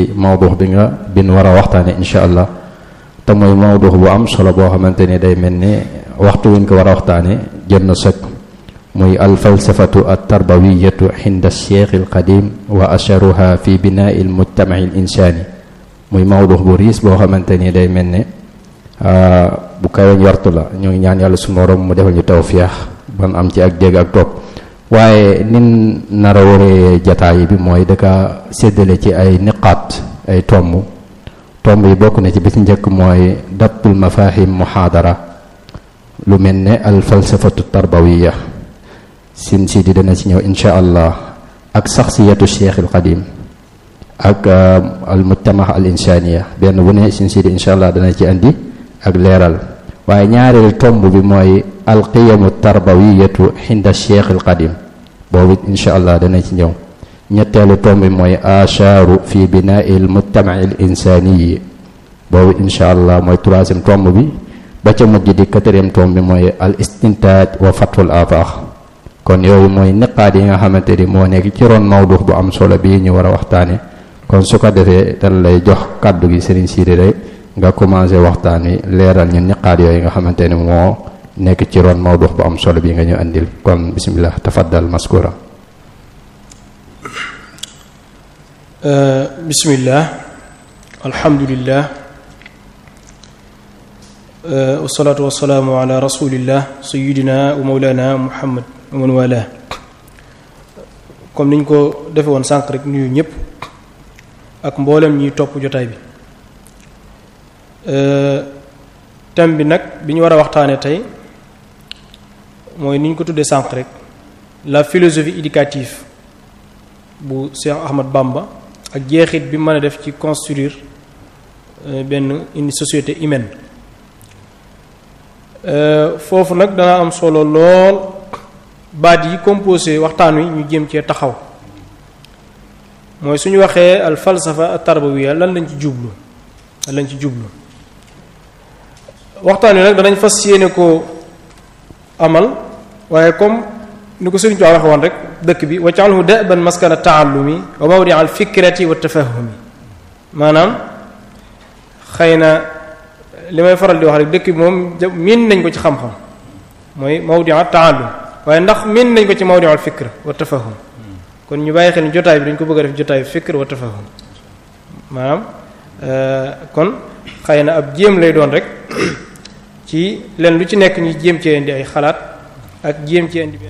ci mawdu bi bin war a waxtaane insha allah te mooy mawdu bu am solo boo xamante ni day mel ni waxtu wuñ ko war a waxtaane jot na sëkk muy al falsafatu at tarbawiyatu xinda cheikh al qadim wa asharuha fi binaa al mujtama al insani muy mawdu bu riis boo xamante ni day mel ni bu kawe njortu la ñoo ngi ñaan yàlla suñu borom mu defal ñu tawfiix ban am ci ak dégg ak topp waaye nin nar a waree jataay bi mooy daka séddale ci ay niqaat ay tomb yi bokk na ci bi ci njëkk mooy dabtul mafahim muhaadara lu mel ne al falsafatu tarbawiya sin si di dana ci ñëw insha allah ak saxsiyatu cheikh al qadim ak al mujtama al insaniya benn bu ne sin si di insha allah dana ci andi ak leeral waaye ñaareel tomb bi mooy al qiyamu tarbawiyatu xinda cheikh al qadim boobu insha allah dana ci ñëw ñetteelu tomb bi mooy ashaaru fi binaa il mujtama il insaniyi boobu insha allah mooy troisième tomb bi ba ca mujj di quatrième tomb bi mooy al istintaaj wa fathul afaax kon yooyu mooy niqaat yi nga xamante ni moo nekk ci ron mawdu bu am solo bii ñu war a waxtaane kon su ko defee dana lay jox kàddu gi Serigne Sidi rek nga commencé waxtaan wi leeral ñu niqaat yooyu nga xamante ni moo nekk ci ron mawdu bu am solo bi nga ñu andil kon bismillah tafaddal maskura. bismillah alhamdulillah wasalaatu wasalaamu ala rasulillah sayidina wa mawlana muhammad wa man wala comme niñ ko defe woon sànq rek nuyu ñëpp ak mboolem ñiy topp jotaay bi thème bi nag bi ñu war a waxtaane tey mooy ni ñu ko tuddee sànq rek la philosophie éducative bu Cheikh Ahmad Bamba ak jeexit bi mën a def ci construire une société humaine foofu nag dana am solo lool baat yi composé waxtaan wi ñu jéem cee taxaw mooy suñu waxee al falsafa at tarbawiya lan lañ ci jublu waxtaan wi nag danañ fas yéene ko amal waaye comme ni ko Sëriñ Tuubaa waxe woon rek dëkk bi waj'alhu da'ban maskana ta'allumi wa mawdi'a al-fikrati wa tafahumi maanaam xëy na li may faral di wax rek dëkk bi moom miin nañ ko ci xam-xam mooy mawdi'a ta'allum waaye ndax miin nañ ko ci mawdi'a al-fikr wa tafahum kon ñu bàyyi xel ni jotaay bi dañ ko bëgg a def jotaayu fikr wa tafahum maanaam kon xëy na ab jéem lay doon rek ci leen lu ci nekk ñu jéem cee indi ay xalaat ak jéem cee indi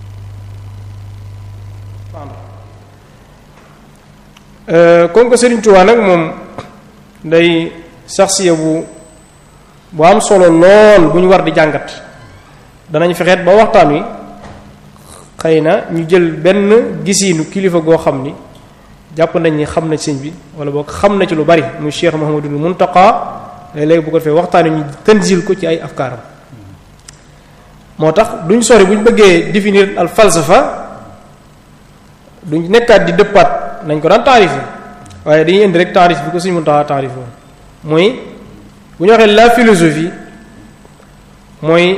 comme que Serigne Touba nag moom day saxsiya bu am solo lool bu ñu war di jàngat danañ fexeet ba waxtaan wi xëy na ñu jël benn gisiinu kilifa goo xam ni jàpp nañ ni xam na sëñ bi wala boog xam na ci lu bari muy Cheikh Mouhamadul Muntaqa léegi bu ko defee waxtaan wi ñu tanzil ko ci ay afkaaram moo tax duñ sori buñ bëggee définir al falsafa duñ nekkaat di dëppaat nañ ko daan taarif waaye dañuy indi rek taarif bi ko suñu mën taxaa taarif woon mooy bu ñu waxee la philosophie mooy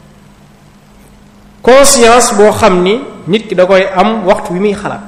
conscience boo xam ni nit ki da koy am waxtu wi muy xalaat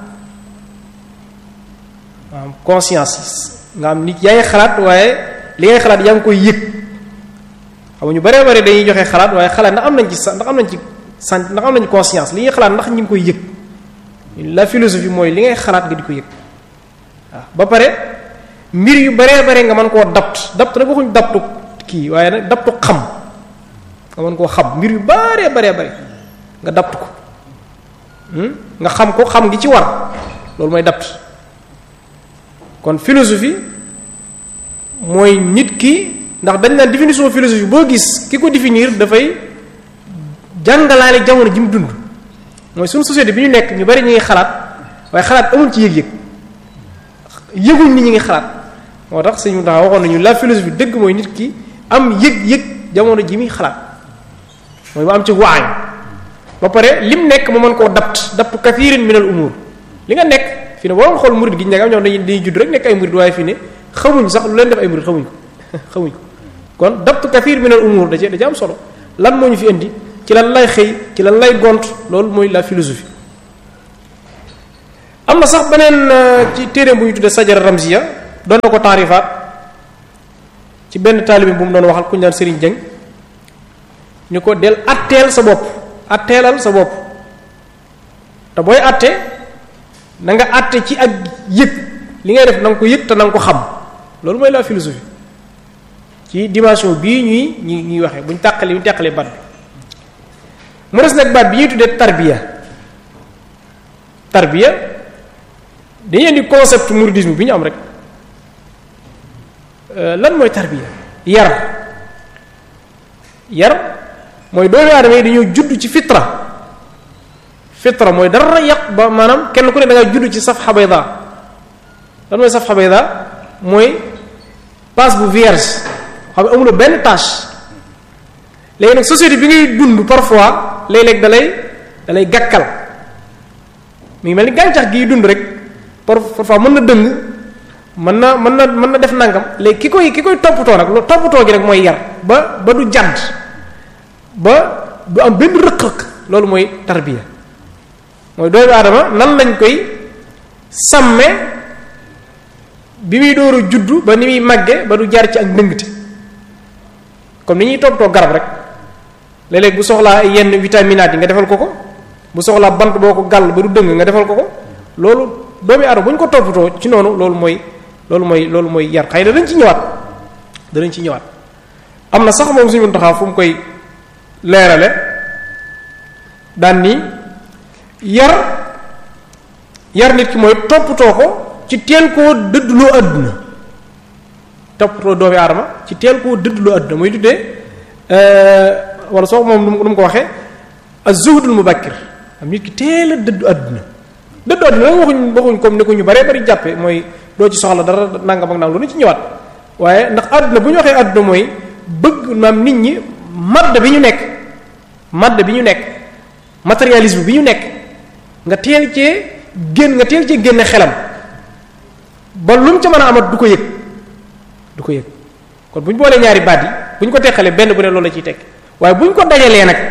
maanaam conscience nga am nit yaa ngi xalaat waaye li ngay xalaat yaa ngi koy yëg xam nga ñu bare bare dañuy joxe xalaat waaye xalaat ndax am nañ ci conscience li ñuy xalaat ndax ñu ngi koy yëg la philosophie mooy li ngay xalaat nga di ko yëg waaw ba pare mbir yu baree bare nga mën koo dapt nag waxuñ daptu kii waaye nag daptu xam nga mën koo xam mbir yu baree bare nga dapt ko nga xam ko xam gi ci war loolu mooy dapt kon philosophie mooy nit ki ndax dañ naan définition philosophie boo gis ki ko définir dafay jàngalaale jamono ji mu dund mooy suñu société bi ñu nekk ñu bari ñu ngi xalaat waaye xalaat amul ci yëg-yëg yëguñ ni ñu ngi xalaat moo tax sëñ Mountakha waxoon nañu la philosophie dëgg mooy nit ki am yëg-yëg jamono ji muy xalaat mooy ba am ci waay ba pare lim nekk mu mën koo dapt kathirin min al umur li nga nekk fi ne boo xool murid gi ñu nekk am ñoom dañuy judd rek nekk ay murid waaye fi ne xamuñ sax lu leen def ay murid xamuñ ko kon dapt kathir min al umur da ci am solo lan moo ñu fi indi ci lan lay xëy ci lan lay gont loolu mooy la philosophie am na sax beneen ci téere bu ñu tuddee sajara ramziya doon na ko taarifaat ci benn taalibe bu mu doon waxal ku ñu daan Serigne Dieng ñu ko del atteel sa bopp atteelal sa bopp te booy atte na nga atte ci ak yëg li ngay def na nga ko yëg te na nga ko xam loolu mooy la philosophie ci dimension bii ñuy waxee buñ tàqalee baat bi mu des nag baat bi ñuy tuddee tarbiya dañuy indi concept mouridisme bi ñu am rek lan mooy tarbiya yar mooy doomu aadama yi dañoo judd ci fitra mooy dara yàq ba maanaam kenn ku ne da nga judd ci safha bayda lan mooy safha bayda mooy passe bu vierge xam ne amuloo benn tâche léegi nag société bi ngay dund parfois léeg-léeg dalay gàkkal mi ngi mel ni gàncax gi dund rek parfois mën na dëng mën na def nangam léegi ki koy toppatoo nag loolu toppatoo gi rek mooy yar ba du jàdd ba du am benn rëq-rëq loolu mooy tarbiya mooy doomu aadama nan lañ koy sàmme bi muy door a juddu ba ni muy màgge ba du jaar ci ak ndëngte comme ni ñuy toppatoo garab rek léeg-léeg bu soxlaa yenn vitaminaat yi nga defal ko bu soxlaa bant boo ko gàll ba du dëng nga defal ko loolu doomu aadama bu ñu ko toppatoo ci noonu loolu mooy yar xëy na danañ ci ñëwaat am na sax moom suñu Muntaxa fu mu koy leerale daan ni yar nit ki mooy toppatoo ko ci teel koo dëddloo àdduna toppatoo doomu aadama ci teel koo dëddloo àdduna mooy tuddee wala soo moom nu mu ko waxee az-zuhdul mubakkir am nit ki teel a dëddu àdduna nag waxuñ comme ni ko ñu baree bari jàppe mooy doo ci soxla dara nangam ak nangam lu ne ci ñëwaat waaye ndax àdduna bu ñu waxee àdduna mooy bëgg maam nit ñi madd bi ñu nekk matérialisme bi ñu nekk nga teel cee génne xelam ba lu mu ca mën a amat du ko yëg kon bu ñu boolee ñaari baat yi bu ñu ko teqalee benn bu ne loolu la ciy teg waaye bu ñu ko dajalee nag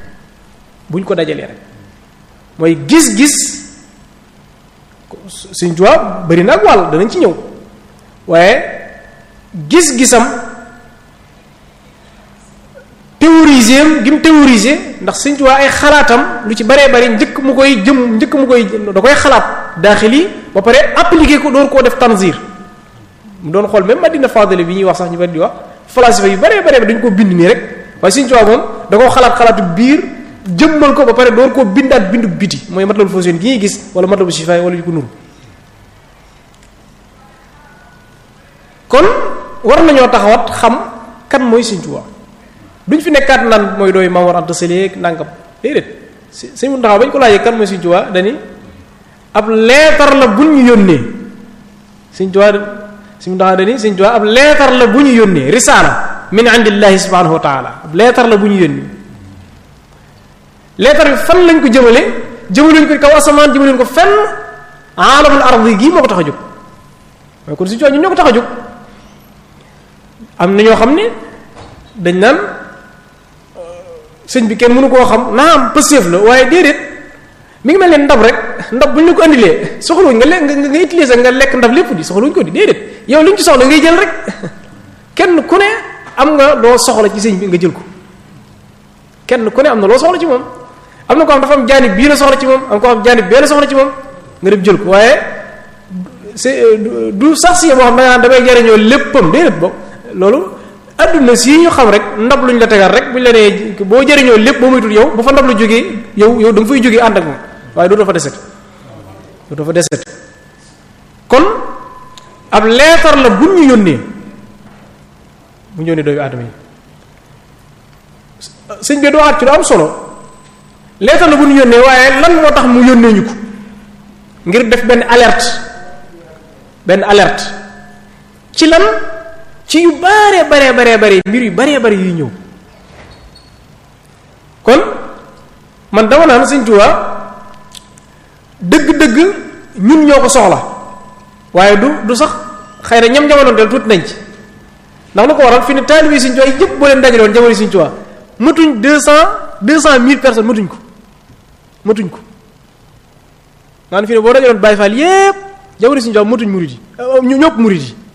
mooy gis-gis Sëriñ Tuubaa bari na ak wàll danañ ci ñëw waaye gis-gisam théoriser gi mu théoriser ndax Sëriñ Tuubaa ay xalaatam lu ci baree bari njëkk mu koy da koy xalaat daaxili ba pare appliquer ko door koo def tanzir mu doon xool même Madina Fadile bi ñuy wax sax ñu bari di wax falasifa yu baree baree dañ ko bind nii rek waaye Sëriñ Tuubaa moom da koo xalaatu biir jëmmal ko ba pare door koo bindaat bindu biti mooy Matlabul Fawzayni gi ñuy gis wala Matlabul Shifa wala yu ko nuru kon war nañoo taxawat xam kan mooy Sëriñ Tuubaa duñ fi nekkaat naan mooy dooy Maam Mor Anta Sali ak nangam déedéet Sëriñ Muntaxa bañ ko laajee kan mooy Sëriñ Tuubaa dani ab leetar la bu ñu yónnee Sëriñ Muntaxa dani Sëriñ Tuubaa ab leetar la bu ñu yónnee risaala min indillahi subhanahu wa taala ab leetar la bu ñu yónnee leetar bi fan lañ ko jëmaluñ ko kaw asamaan jëmaluñ ko fenn aalamul ardi gii moo ko tax a jóg mooy kon Sëriñ Tuubaa ñun ñoo ko tax a jóg am na ñoo xam ne dañ naan sëñ bi kenn mënu koo xam naam pëseef la waaye déedéet mi ngi mel ne ndab rek ndab bu ñu la ko andilee soxluwuñ nga utiliser nga lekk ndab lépp di soxluwuñ ko di déedéet yow li ñu ci soxla ngay jël rek kenn ku ne am nga loo soxla ci sëñ bi nga jël ko kenn ku ne am na loo soxla ci moom am na ko xam dafa am jaanib bii la soxla ci moom am ko am jaanib bee la soxla ci moom nga dem jël ko waaye c'est du sax si boo xam da nga damay jariñoo léppam déedéet boobu loolu adduna si ñu xam rek ndab luñ la tegal rek buñ la nee boo jëriñoo lépp boo moytul yow bu fa ndab la jógee yow da nga fay jógee ànd ak moom waaye doo dafa deset kon ab leetar la bu ñu yónnee doomu aadama yi sëñ bi doo at ci lu am solo leetar la bu ñu yónnee waaye lan moo tax mu yónnee ñu ko ngir def benn alerte ci lan ci yu bare mbir yu bare yuy ñëw kon man dama naan Sëriñ Tuubaa dëgg-dëgg ñun ñoo ko soxla waaye du sax xëy na ñam jamono del tuuti nañ ci ndax lu ko waral fi ne taalibe Sëriñ Tuubaa yëpp boo leen dajaloon jamono Sëriñ Tuubaa matuñ 200 personnes matuñ ko maanaam fi ne boo dajaloon Baay Faal yëpp jamono Sëriñ Tuubaa matuñ murid yi ñu ñëpp murid yi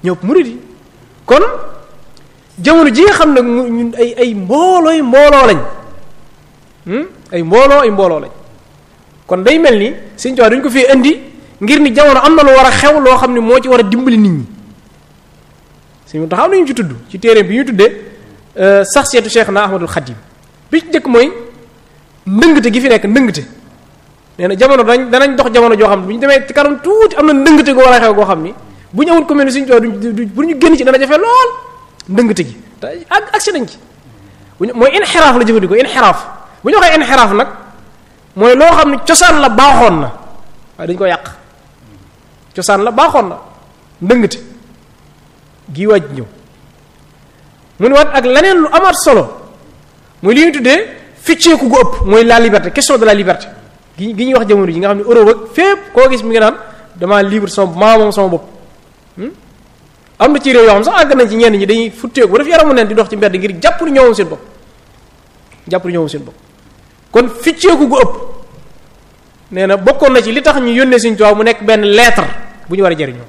ñëpp murid yi kon jamono ji nga xam ne ñun ay mbooloo lañ ay mbooloo lañ kon day mel ni Sëriñ Tuubaa duñ ko fi indi ngir ni jamono am na lu war a xew loo xam ne moo ci war a dimbali nit ñi suñu taxaw nañu ci tudd ci téere bi ñu tuddee saxsiyatu Cheikhna Ahmadul Khadim bi ci njëkk mooy ndëngte gi fi nekk ndëngte nee na jamono danañ dox jamono joo xam ne bu ñu demee ci kanam tuuti am na ndëngte goo war a xew goo xam ni bu ñu amul commune Sëriñ Tuubaa bu ñu génn ci dana jafe lool ndëngte gi te agsi nañ ci mooy inxiraaf la jëfandikoo inxiraaf bu ñu waxee inxiraaf nag mooy loo xam ne cosaan la baaxoon na waaye dañu ko yàq cosaan la baaxoon na ndëngte gii waaj ñëw mu ne waat ak leneen lu amaat solo muy li ñu tuddee ficceeku gu ëpp mooy la liberté question de la liberté gi ñuy wax jamono ji nga xam ne Europe ak fépp koo gis mi ngi naan dama libre moom sama bopp am na ci réew yoo xam sax àgg nañ ci ñenn ñi dañuy futteeku ba def yaramu neen di dox ci mbedd ngir jàpp ni ñoom seen bopp kon ficceeku gu ëpp nee na bokkoon na ci li tax ñu yónnee Sëriñ Tuubaa mu nekk benn lettre bu ñu war a jëriñoo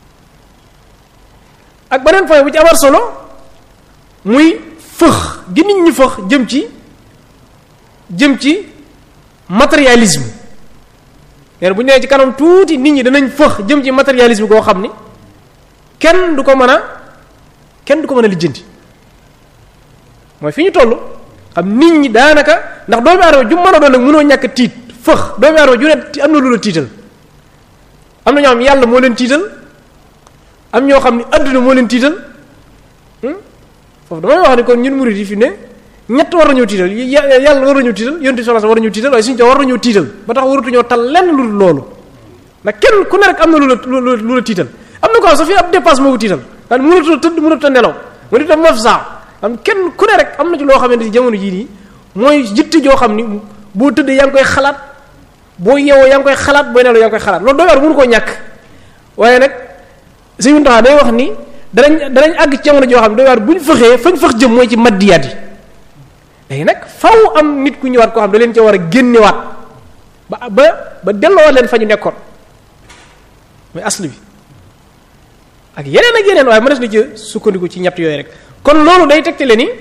ak beneen point bu ci amar solo muy fëx gi nit ñi fëx jëm ci matérialisme nee na bu ñu nee ci kanam tuuti nit ñi danañ fëx jëm ci matérialisme goo xam ni kenn du ko mën a lijjanti mooy fi ñu toll xam nit ñi daanaka ndax doomu aadama ju mën a doon nag mënoo ñàkk tiit fëx doomu aadama ju ne am na lu la tiital am na ñoo xam yàlla moo leen tiital am ñoo xam ne adduna moo leen tiital foofu damay wax ni kon ñun murid yi fi ne ñett war nañoo tiital yàlla war nañoo tiital yonent bi sallallahu alayhi wasallam war nañoo tiital waaye suñu war nañoo tiital ba tax waratuñoo tal lenn lu loolu ndax kenn ku ne rek am na lu la tiital am na ko xam sa fii ab dépasse moo ko tiital daal mënatoo tëdd mënatoo nelaw mënatoo am maf saa am kenn ku ne rek am na ci loo xamante ni jamono jii nii mooy jitte joo xam ni boo tëddee yaa ngi koy xalaat boo yeewoo yaa ngi koy xalaat booy nelaw yaa ngi koy xalaat loolu doo war mënu koo ñàkk waaye nag Sëriñ Muntaxa day wax ni danañ àgg ci jamono joo xam ne doy waar bu ñu fëxee fañ fëx jëm mooy ci maddiyaat yi léegi nag faw am nit ku ñëwaat koo xam da leen ca war a génnewaat ba delloowaat leen fa ñu nekkoon mooy asl bi ak yeneen waaye mënees na ci sukkandiku ci ñett yooyu rek kon loolu day tegtale ni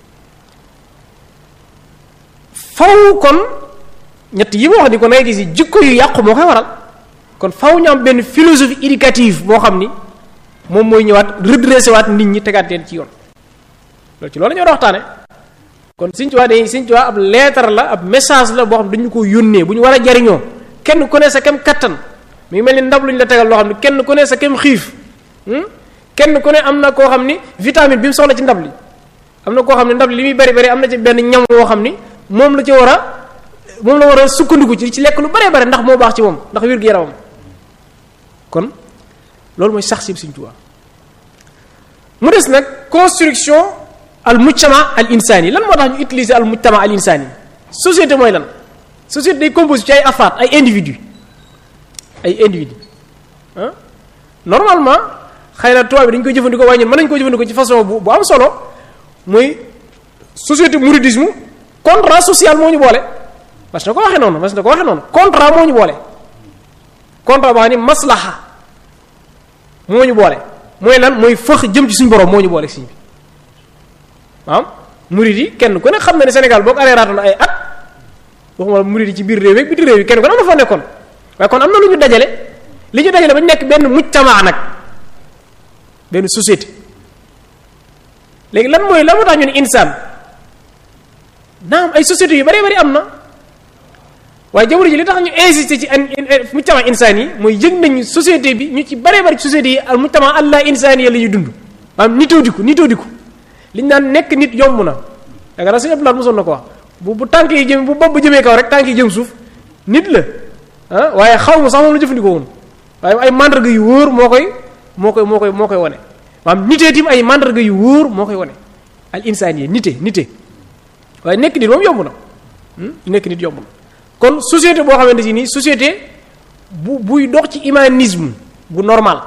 faw kon ñett yi ma wax ni kon ngay gis jikko yu yàqu moo koy waral kon faw ñu am benn philosophie éducative boo xam ni moom mooy ñëwaat redressé waat nit ñi tegaat leen ci yoon loolu la ñu war a waxtaane kon Sëriñ Tuubaa ab lettre la ab message la boo xam ne dañu ko yónnee bu ñu war a jariñoo kenn ku ne sa kem kattan mi ngi mel ni ndab lu ñu la tegal loo xam ne kenn ku ne sa kem xiif kenn ku ne am na koo xam ni vitamine bi mu soxla ci ndab li am na koo xam ne ndab li muy bari am na ci benn ñam woo xam ni moom la war a sukkandiku ci lekk lu bari ndax moo baax ci moom ndax wér-gu-yaramam kon loolu mooy sax si Sëriñ Tuubaa mu des nag construction al mujtama al insani lan moo tax ñu utiliser al mujtama al insani société mooy lan société day composé ci ay afraad ay individu normalement xëy na tubaab bi dañ koy jëfandikoo waaye ñun mën nañu ko jëfandikoo ci façon bu am solo muy société mouridisme contrat social moo ñu boole mas na ko waxee noonu contrat moo ñu boole contrat boo xam ni maslaha moo ñu boole mooy lan mooy fëx jëm ci suñu borom moo ñu boole siñ bi murid yi kenn ku ne xam na ne Sénégal boo ko areeraatoon ay at waxuma murid yi ci biir réew yi biti réew yi kenn ku ne am na fa nekkoon waaye kon am na lu ñu dajale li ñu dajale ba ñu nekk benn mujtama nag benn société léegi lan moo tax ñu ne insaan naam ay sociétés yu bari am na waaye jamono ji li tax ñu insister ci mujtama insaan yi mooy yëg nañu société bi ñu ci bari sociétés yi al mujtama allah insaan yi la ñuy dund maanaam nitoo diku li ñu naan nekk nit yomb na yaakaar naa suñu ëpp mosoon na ko wax bu tànk yi jëm bu bopp jëmee kaw rek tànk yi jëm suuf nit la waaye xaw ma sax moom la jëfandikoo woon waaye ay mandarga yu wóor moo koy wane maanaam nitee tim ay mandarga yu wóor moo koy wane al insaan yi nite waaye nekk nit moom yomb na nekk nit yomb na kon société boo xamante si nii société buy dox ci humanisme bu normal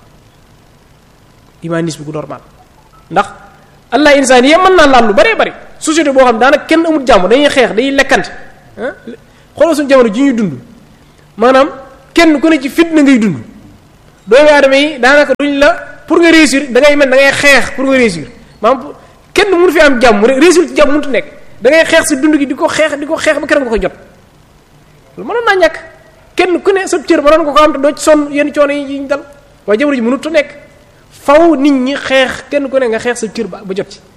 ndax allah insaan yi mën naa laal lu bari société boo xam daanaka kenn amul jàmm dañuy xeex dañuy lekkante xoolal suñu jamono ji ñuy dund maanaam kenn ku ne ci fitna ngay dund doomu aadama yi daanaka duñ la pour nga réussir da ngay xeex pour nga réussir maanaam kenn mënu fi am jàmm réussir ci jàmm mënut nekk da ngay xeex si dund gi di ko xeex ba keroog nga koy jot loolu mënoon naa ñàkk kenn ku ne sa cër mënoon nga ko am te doo ci sonn yenn coono yi ñu dal waaye jamono ji mënut a nekk faw nit ñi xeex kenn ku ne nga xeex sa cër ba jot ci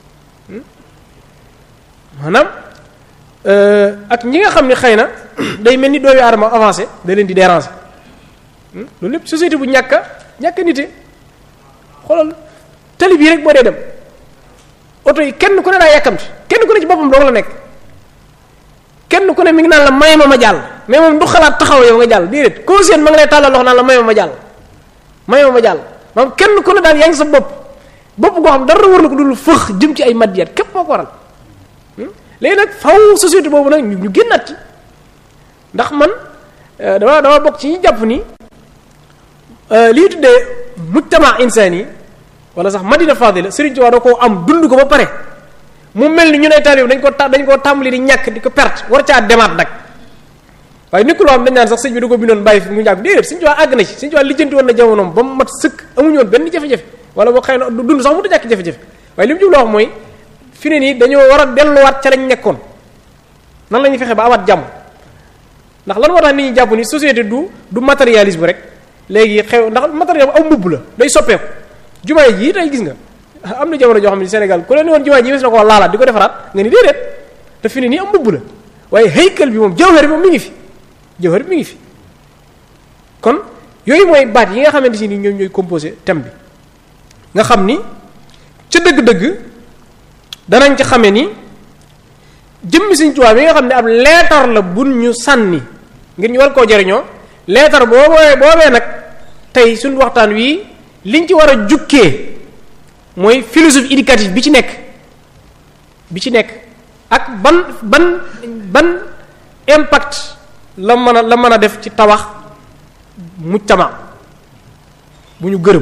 maanaam ak ñi nga xam ne xëy na day mel ni doomu aadama avancé da leen di déranger loolu lépp société bu ñàkk nite xoolal tali bii rek boo dee dem oto yi kenn ku ne daa yàkkamti kenn ku ne ci boppam dong la nekk kenn ku ne mi ngi naan la may ma jàll mais moom du xalaat taxaw yow nga jàll déedéet koo seen ma ngi lay tàllal loxo naan la may ma jàll maanaam kenn ku ne daal yaa ngi sa bopp goo xam dara war la ko dul fëx jëm ci ay madiyat képp moo ko waral léegi nag faw société boobu nag ñu génnaat ci ndax man dama bokk ci ñi jàpp ni lii tuddee mujtama insani wala sax madina fadila Sëriñ Tuubaa da koo am dund ko ba pare mu mel ni ñu ne taalibe dañ koo tàmbali di ñàkk di ko perte war caa demaat nag waaye nit ku loo xam dañ naan sax sëñ bi da ko bindoon bàyyi fi mu ñàkk déedéet Sëriñ Tuubaa àgg na ci Sëriñ Tuubaa lijjanti woon na jamonoom ba mu mat sëkk amuñu woon benn jafe-jafe wala boo xëy na dund sax mu da ñàkk jafe-jafe waaye li mu jubloo wax mooy fi ne nii dañoo war a delluwaat ca lañ nekkoon nan la ñuy fexe ba amaat jàmm ndax lan moo tax nit ñi jàpp ni société du matérialisme rek léegi xew ndax matériel aw mbubb la day soppeeku jumaay ji tey gis nga am na jamono joo xam ne Sénégal ku leen ni woon jumaay ji wes na koo laalaat di ko defaraat nga ni déedéet te fi ne nii am mbubb la waaye haykal bi moom jawhar bi moom mi ngi fi kon yooyu mooy baat yi nga xamante si ni ñoom ñooy composé thème bi nga xam ni ca dëgg-dëgg danañ ci xamee ni jëmmi Sëriñ Tuubaa bi nga xam ne ab leetar la bun ñu sànni ngir ñu war koo jariñoo leetar boobee nag tey suñu waxtaan wi liñ ci war a jukkee mooy philosophie éducative bi ci nekk ak ban impact la mën a def ci tabax mujtama bu ñu gërëm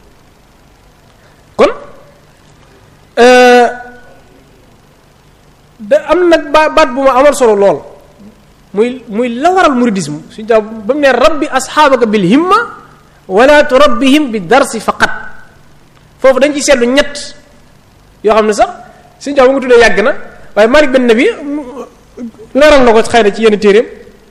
kon da am nag baat bu ma amal solo lool muy la waral muridisme suñu taw ba mu ne rabbi asxaabaka bil himma wala turabbihim bi darsi faqat foofu dañ ci seetlu ñett yoo xam ne sax suñu taw bu nga tuddee yàgg na waaye Malik Ben Nabi leeral na ko xëy na ci yenn téeréem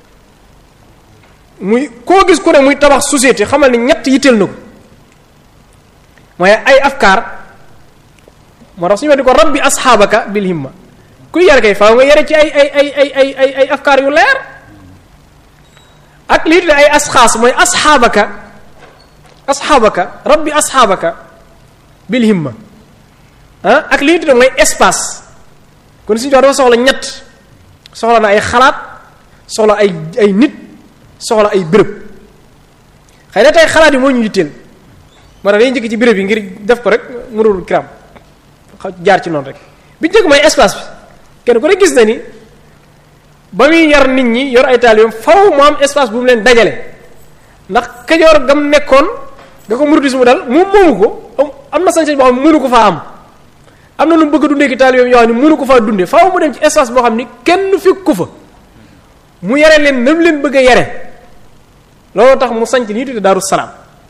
muy koo gis ku ne muy tabax société xamal ni ñett yitteel na ko mooy ay afkaar moo tax suñu wax di ko rabbi asxaabaka bil himma kuy yar kay faaw nga yare ci ay afkaar yu leer ak lii tuddee ay asxaas mooy asxaabaka rabbi asxaabaka bil himma ak lii tuddee mooy espace kon suñu dafa soxla ñett soxla na ay xalaat soxla ay nit soxla ay béréb xëy na tey xalaat yi moo ñu yitteel moo tax dañuy njëkk ci béréb yi ngir def ko rek murul kiram jaar ci noonu rek bi njëkk mooy espace bi kenn ku ne gis na ni ba muy yar nit ñi yor ay taalibeem faw mu am espace bu mu leen dajale ndax Kajoor gam nekkoon nga ko muridisme mu dal moom moomu ko am na sañ-sañ boo xam ne mënu ko faa am na lu mu bëgg a dundee ki taalibeem yoo xam ne mënu ko faa dundee faw mu dem ci espace boo xam ni kenn fekk ko fa mu yare leen nam leen bëgg a yare loolu tax mu sanc nii tudde Daaru Salaam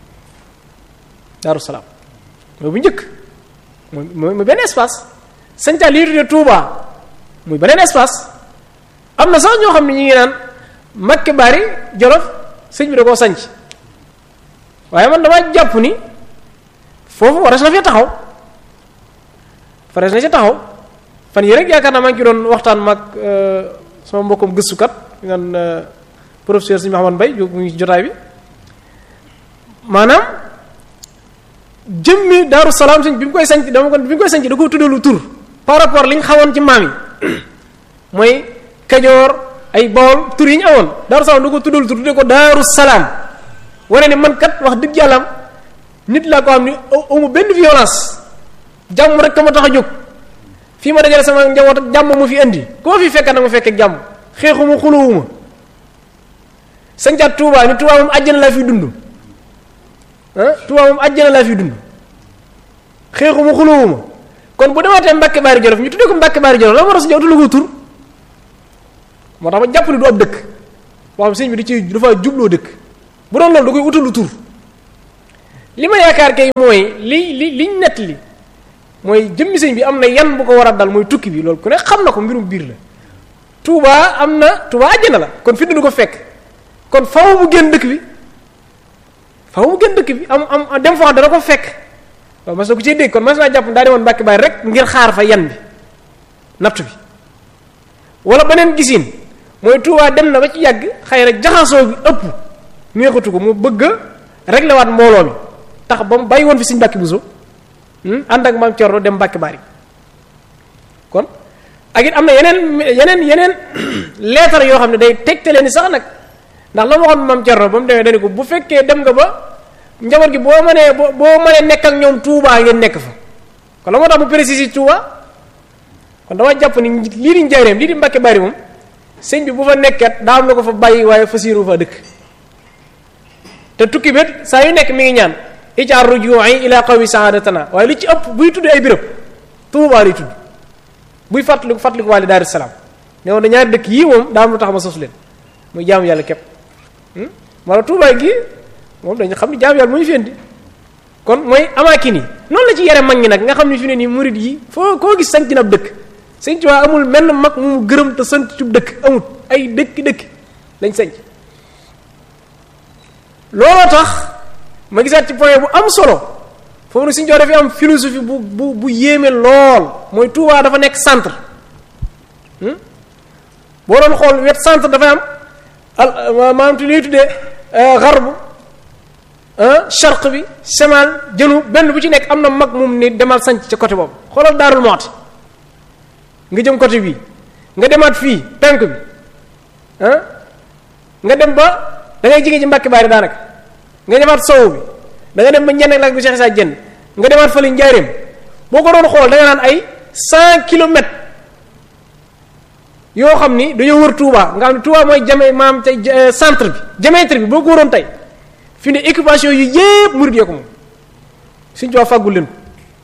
mooy bu njëkk mooy benn espace sañcaal lii tudde Touba muy beneen espace am na sax ñoo xam ne ñu ngi naan Mbakke Bari Jolof sëñ bi da koo sanc waaye man dama jàpp ni foofu waras na fee taxaw fan yi rek yaakaar naa maa ngi ci doon waxtaan mag sama mbokkum gëstukat ngan professeur sëñ Mahamad Mbay mu ngi ci jotaay bi maanaam jëmmi Daaru Salaam sëñ bi mu koy sanc da ko tuddalu tur par rapport li ñu xawoon ci maam yi mooy Kajoor ay Bawol tur yi ñu amoon Daaru Salaam da ko tuddalu tur tudde ko Daaru Salaam wane ne man kat wax dëgg yàlla nit laa ko xam ni amu benn violence jàmm rek ka ma tax a jóg fii ma dajale sama njaboot ak jàmm mu fi indi ku ma fi fekk nag ma fekkee jàmm xeexuma xulowuma sañcaat Touba ni Touba moom àjjana laa fi dund Touba moom àjjana laa fi dund xeexuma xulowuma kon bu demaatee Mbàkke Baari Jolof ñu tuddee ko Mbàkke Baari Jolof la ma ros jawtu la ko tur moo tax ma jàpp ni du ab dëkk boo xam sëñ bi dafa jubloo dëkk bu doon loolu da koy utalu tur li ma yaakaar kay mooy liñ nett li mooy jëmmi sëñ bi am na yan bu ko war a dal mooy tukki bi loolu ku ne xam na ko mbirum biir la Touba am na Touba àjjana la kon fi du ko fekk kon faaw mu génn dëkk bi am dem fa dana ko fekk waaw mas na ko cee dégg kon mas naa jàpp daa demoon Mbàkke Baari rek ngir xaar fa yan bi nattu bi wala beneen gisin mooy Touba dem na ba ci yàgg xëy na jaxasoo bi ëpp neexatu ko mu bëgg a régler waat mbooloo mi tax ba mu bàyyi woon fi Sëñ Mbàkke Buso ànd ak Maam Cerno dem Mbàkke Baari kon ak it am na yeneen leetar yoo xam ne day tegtale ni sax nag ndax la ma waxoon Maam Cerno ba mu demee dañu ko bu fekkee dem nga ba njaboot gi boo mënee nekk ak ñoom Touba ngeen nekk fa kon la moo tax mu préciser Touba kon dama jàpp ni lii di Njaaréem lii di Mbàkke Baari moom sëñ bi bu fa nekkat daa am na ko fa bàyyi waaye fasiiru fa dëkk te tukki bét saa yu nekk mi ngi ñaan ijaar ruju'i ila qawmi saadatana waaye li ci ëpp buy tudd ay béréb Touba lay tudd buy fàttaliku waale Daaru Salaam ne woon na ñaari dëkk yii moom daa am lu tax ma sos leen muy jaamu yàlla képp wala Touba gi moom dañu xam ni jaamu yàlla muy fendi kon mooy amaakin yi noonu la ci yare mag ñi nag nga xam ne fi ne nii murid yi foo koo gis sanc na ab dëkk sëñ Tuubaa amul menn mag mu gërëm te sant ci dëkk amut ay dëkk lañ sanc looloo tax ma gisaat ci point bu am solo foofu nag sëñ Tuubaa dafay am philosophie bu yéeme lool mooy Touba dafa nekk centre boo doon xool wet centre dafay am maanaam tu lay tuddee xarbu charq bi semal jënu benn bu ci nekk am na mag moom ni demal sanc ca côté boobu xoolal Daarul Muxti nga jëm côté bii nga demaat fii penk bi nga dem ba da ngay jege ci Mbàkke Baari daanaka nga demaat sowu bi da nga dem ba ñenn lak bu Cheikh Issa Diène nga demaat fële Njaaréem boo ko doon xool da nga naan ay 100 kilomètres yoo xam ni dañoo wër Touba nga xam ne Touba mooy jame maam tey centre bi diamètre bi boo ko waroon tey fi ne occupation yu yépp murid yoo ko moom suñ Tuubaa fàggul leen ko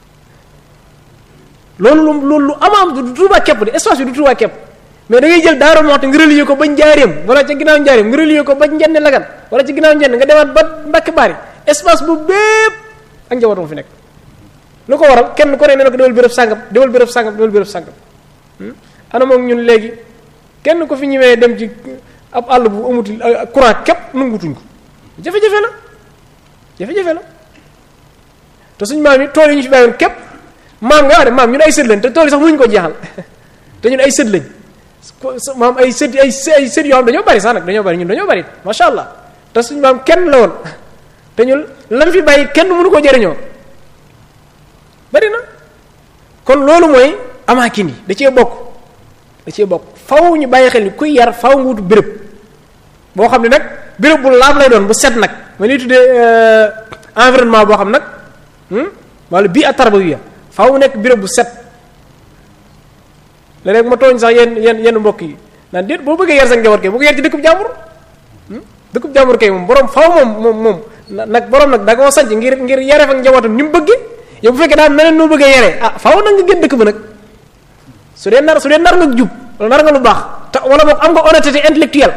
loolu lu am du Touba képp de espace bi du Touba képp mais da ngay jël Daaru Muxti nga relier ko ba Njaaréem wala ca ginnaaw Njaaréem nga relier ko ba Njenne Lagan wala ci ginnaaw Njenne nga demaat ba Mbàkke Baari espace bu bépp ak njabootam fi nekk lu ko waral kenn ko ne ne ko demal béréb sàngam ana moom ñun léegi kenn ko fi ñëwee dem ci ab àll bu amutul courant képp nangutuñ ko jafe-jafe la te suñu maam yi tool yi ñu fi bàyyoon képp maam nga wax de maam ñun ay sët lañ te tool yi sax mënuñu ko jeexal te ñun ay sët lañ maam ay sët yoo xam dañoo bari sax nag dañoo bari masha Allah te suñu maam kenn la woon te ñun lan fi bàyyi kenn mënu ko jëriñoo bari na kon loolu mooy amaakin yi da cee bokk faw ñu bàyyi xel ni kuy yar faw nga wutu béréb boo xam ne nag béréb bu laab lay doon bu set nag ma li tuddee environnement boo xam nag wala bii a tarbawiya faw nekk béréb bu set léeg-léeg ma tooñ sax yenn mbokk yi naan déet boo bëggee yar sa njaboot kay bu ko yar ci dëkkub jàmbur kay moom borom faw moom nag borom nag da koo sanc ngir yare fa njabootam ni mu bëggee yow bu fekkee daal meneen noo bëggee yaree faw nag nga gën dëkk ba nag su dee nar nga jub wala nar nga lu baax te wala boog am nga honnêteté intellectuelle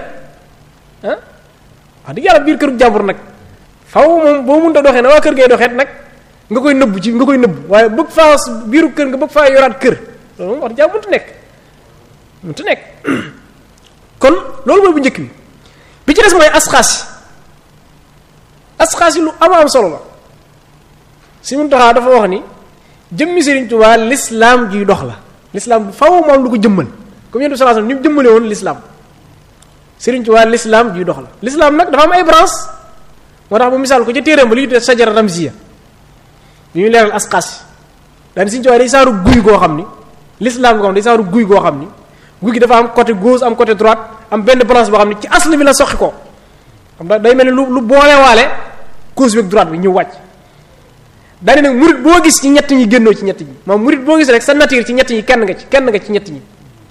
wax dëgg yàlla biir kërug jàmbur nag faw moom boo mënta doxee na waa kër ngay doxeet nag nga koy nëbb waaye bëgg faa biiru kër nga bëgg faa yoraat kër loolu moom wax dëgg yàlla mënta nekk kon loolu mooy bu njëkk bi ci des mooy asxaas yi lu am solo la si mun taxaa dafa wax ni jëmmi Sëriñ Tuubaa l'islam juy dox la l'islam faw moom lu ko jëmmal comme yonent bi sallallahu alayhi wasallam ni mu jëmmale woon l'islam Sëriñ Tuubaa l'islam juy dox la l'islam nag dafa am ay branche moo tax bu misaal ko ca téeréem ba li ñu tuddee sajara ramziya bi ñuy leeral asxaas yi daani Sëriñ Tuubaa day saaru guy goo xam ni l'islam goo xam day saaru guy goo xam ni guy gi dafa am côté gauche am côté droite am benn branche boo xam ni ci asl bi la soqi ko xam da day mel ni lu boolewaale gauche bi ak droite bi ñëw wàcc daani nag murit boo gis ci ñett ñi génnoo ci ñett ñi moom murit boo gis rek sa nature ci ñett ñi kenn nga ci ñett ñi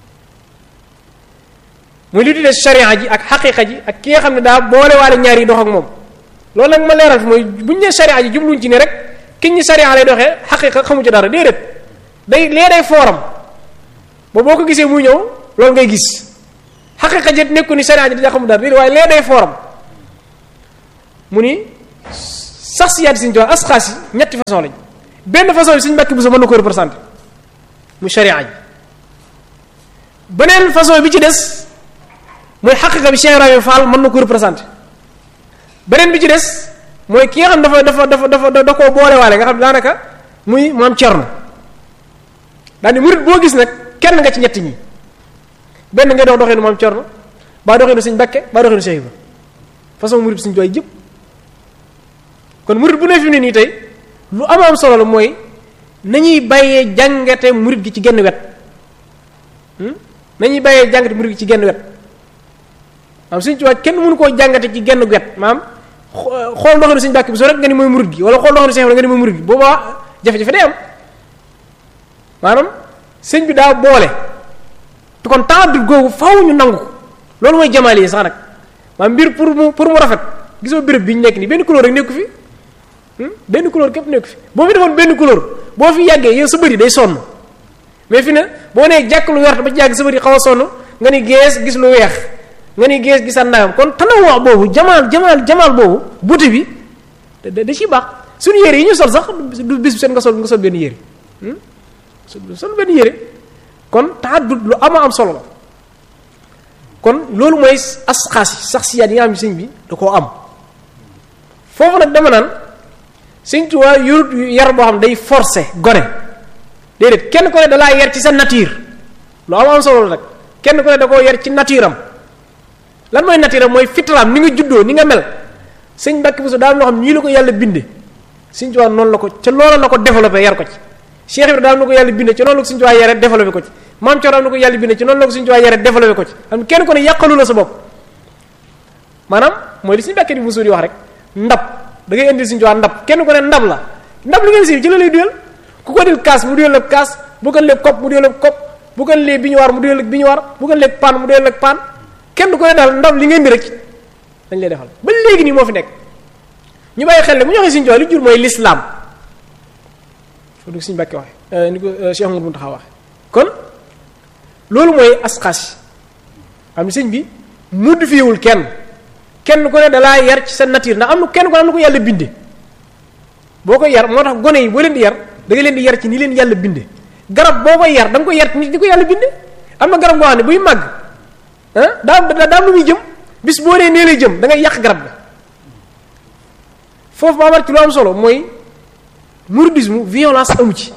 muy li tuddee sharia ji ak xaqiqa ji ak ki nga xam ne daa boolewaale ñaar yi dox ak moom loolu nag ma leeral fi mooy buñu ne sharia ji jubluñ ci ne rek kiñ ñi sharia lay doxee xaqiqa xamu ci dara déedéet day fooram ba boo ko gisee muy ñëw loolu ngay gis xaqiqa ji nekku ni sharia ji da xamu dara déedéet waaye lee day fooram mu ni saxsiyaat Sëriñ Tuubaa asxaas yi ñetti façon lañ benn façon bi Sëriñ Mbàkke Buso mën na ko représenté mu sharia ji beneen façon bi ci des mooy xaqiqa bi Cheikh Ibrahima Fall mën na ko représenté beneen bi ci des mooy ki nga xam da koo boolewaale nga xam daanaka muy maam Cerno daal ni murid boo gis nag kenn nga ci ñetti ñi benn ngay dox doxinu maam Cerno baa doxinu Sëriñ Mbàkke baa doxinu Cheikh Ibra façon murid Sëriñ Tuubaa jëpp kon murid bu ne fi mu ne nii tey lu am solo la mooy nañuy bàyyee jàngate murid gi ci genn wet nañuy bàyyee jàngate murid gi ci genn wet maam Sëriñ Tuubaa kenn mënu koo jàngate ci genn wet maam xool doxinu Sëriñ Mbàkke Buso rek nga ni mooy murid gi wala xool doxinu Cheikh Ibra nga ni mooy murid gi boobaa jafe-jafe day am maanaam sëñ bi daa boole te kon taadul googu faaw ñu nangu ko loolu mooy jamaal yi sax nag maanaam mbir pour mu rafet gisoo béréb bi ñu nekk nii benn couleur rek nekku fi benn couleur képp nekku fi boo fi defoon benn couleur boo fi yàggee yow sa bëri day sonn mais fi ne boo nee jàkk lu wert ba ci yàgg sa bëri xaw a sonn nga ni gees gis lu weex nga ni gees gisaat naagam kon tanawoo boobu jamaal boobu buti bi da ciy baax suñu yére yi ñu sol sax du bis bu set nga sol benn yére sol benn yére kon tahaddud lu am solo la kon loolu mooy asxaas yi saxsiyaat yi nga xam ne sëñ bi da koo am foofu nag dama naan Sëñ Tuubaa yorut yar boo xam day forcer gone déedéet kenn ko ne da laa yar ci sa nature lu am solo la nag kenn ko ne da koo yar ci nature am lan mooy nature am mooy fitraam ni nga juddoo ni nga mel Sëñ Mbàkke Buso daal loo xam nii la ko yàlla binde Sëñ Tuubaa noonu la ko ca loola la ko développé yar ko ci Cheikh Ibra daal na ko yàlla binde ci noonu la ko Sëñ Tuubaa yare développé ko ci Maam Cerno am na ko yàlla binde ci noonu la ko Sëñ Tuubaa yare développé ko ci xam kenn ko ne yàqalu la sa bopp maanaam mooy li Sëñ Mbàkke Buso di wax rek ndab da ngay indi Sëñ Tuubaa ndab kenn ko ne ndab la ndab li ngeen si ci la lay duyal ku ko dil kaas mu duyal ak kaas bu ko lee kopp mu duyal ak kopp bu ko lee biñuwaar mu duyal ak biñuwaar bu ko lee paan mu duyal ak paan kenn ko ne daal ndab li ngeen di rek dañ lay defal ba léegi nii moo fi nekk ñu bàyyi xel ne bu ñu waxee Sëñ Tuubaa li jur mooy l'islam foo du Sëñ Mbàkke waxe ni ko Cheikh Mouhamadou Mountakha waxe kon loolu mooy asxaas yi xam ne sëñ bi modifiewul kenn ku ne dalaa yar ci sa nature ndax am na kenn ku ne am na ko yàlla binde boo koy yar moo tax gone yi boo leen di yar da nga leen di yar ci ni leen yàlla binde garab boo koy yar da nga koy yar ci ni ko yàlla binde am na garab goo xam ne buy màgg daam lu muy jëm bis boo nee lay jëm da ngay yàq garab ga foofu maa war ci lu am solo mooy mouridisme violence amu ci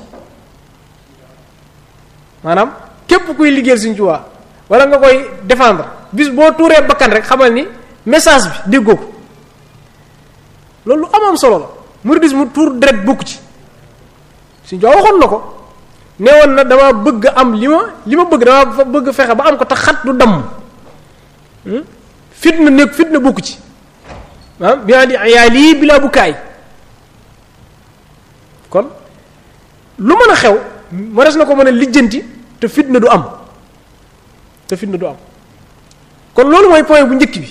maanaam képp kuy liggéeyal Sëñ Tuubaa wala nga koy défendre bis boo tuuree bakkan rek xamal ni message bi déggoo ko loolu lu am solo la mouridisme tuur deret bokku ci Sëñ Tuubaa waxoon na ko nee woon na dama bëgg am li ma bëgg dama bëgg fexe ba am ko te xat du damm fitna bokku ci ah bi andi yaa lii bilaa bu kaay kon lu mën a xew ma des na ko mën a lijjanti te fitna du am kon loolu mooy point bu njëkk bi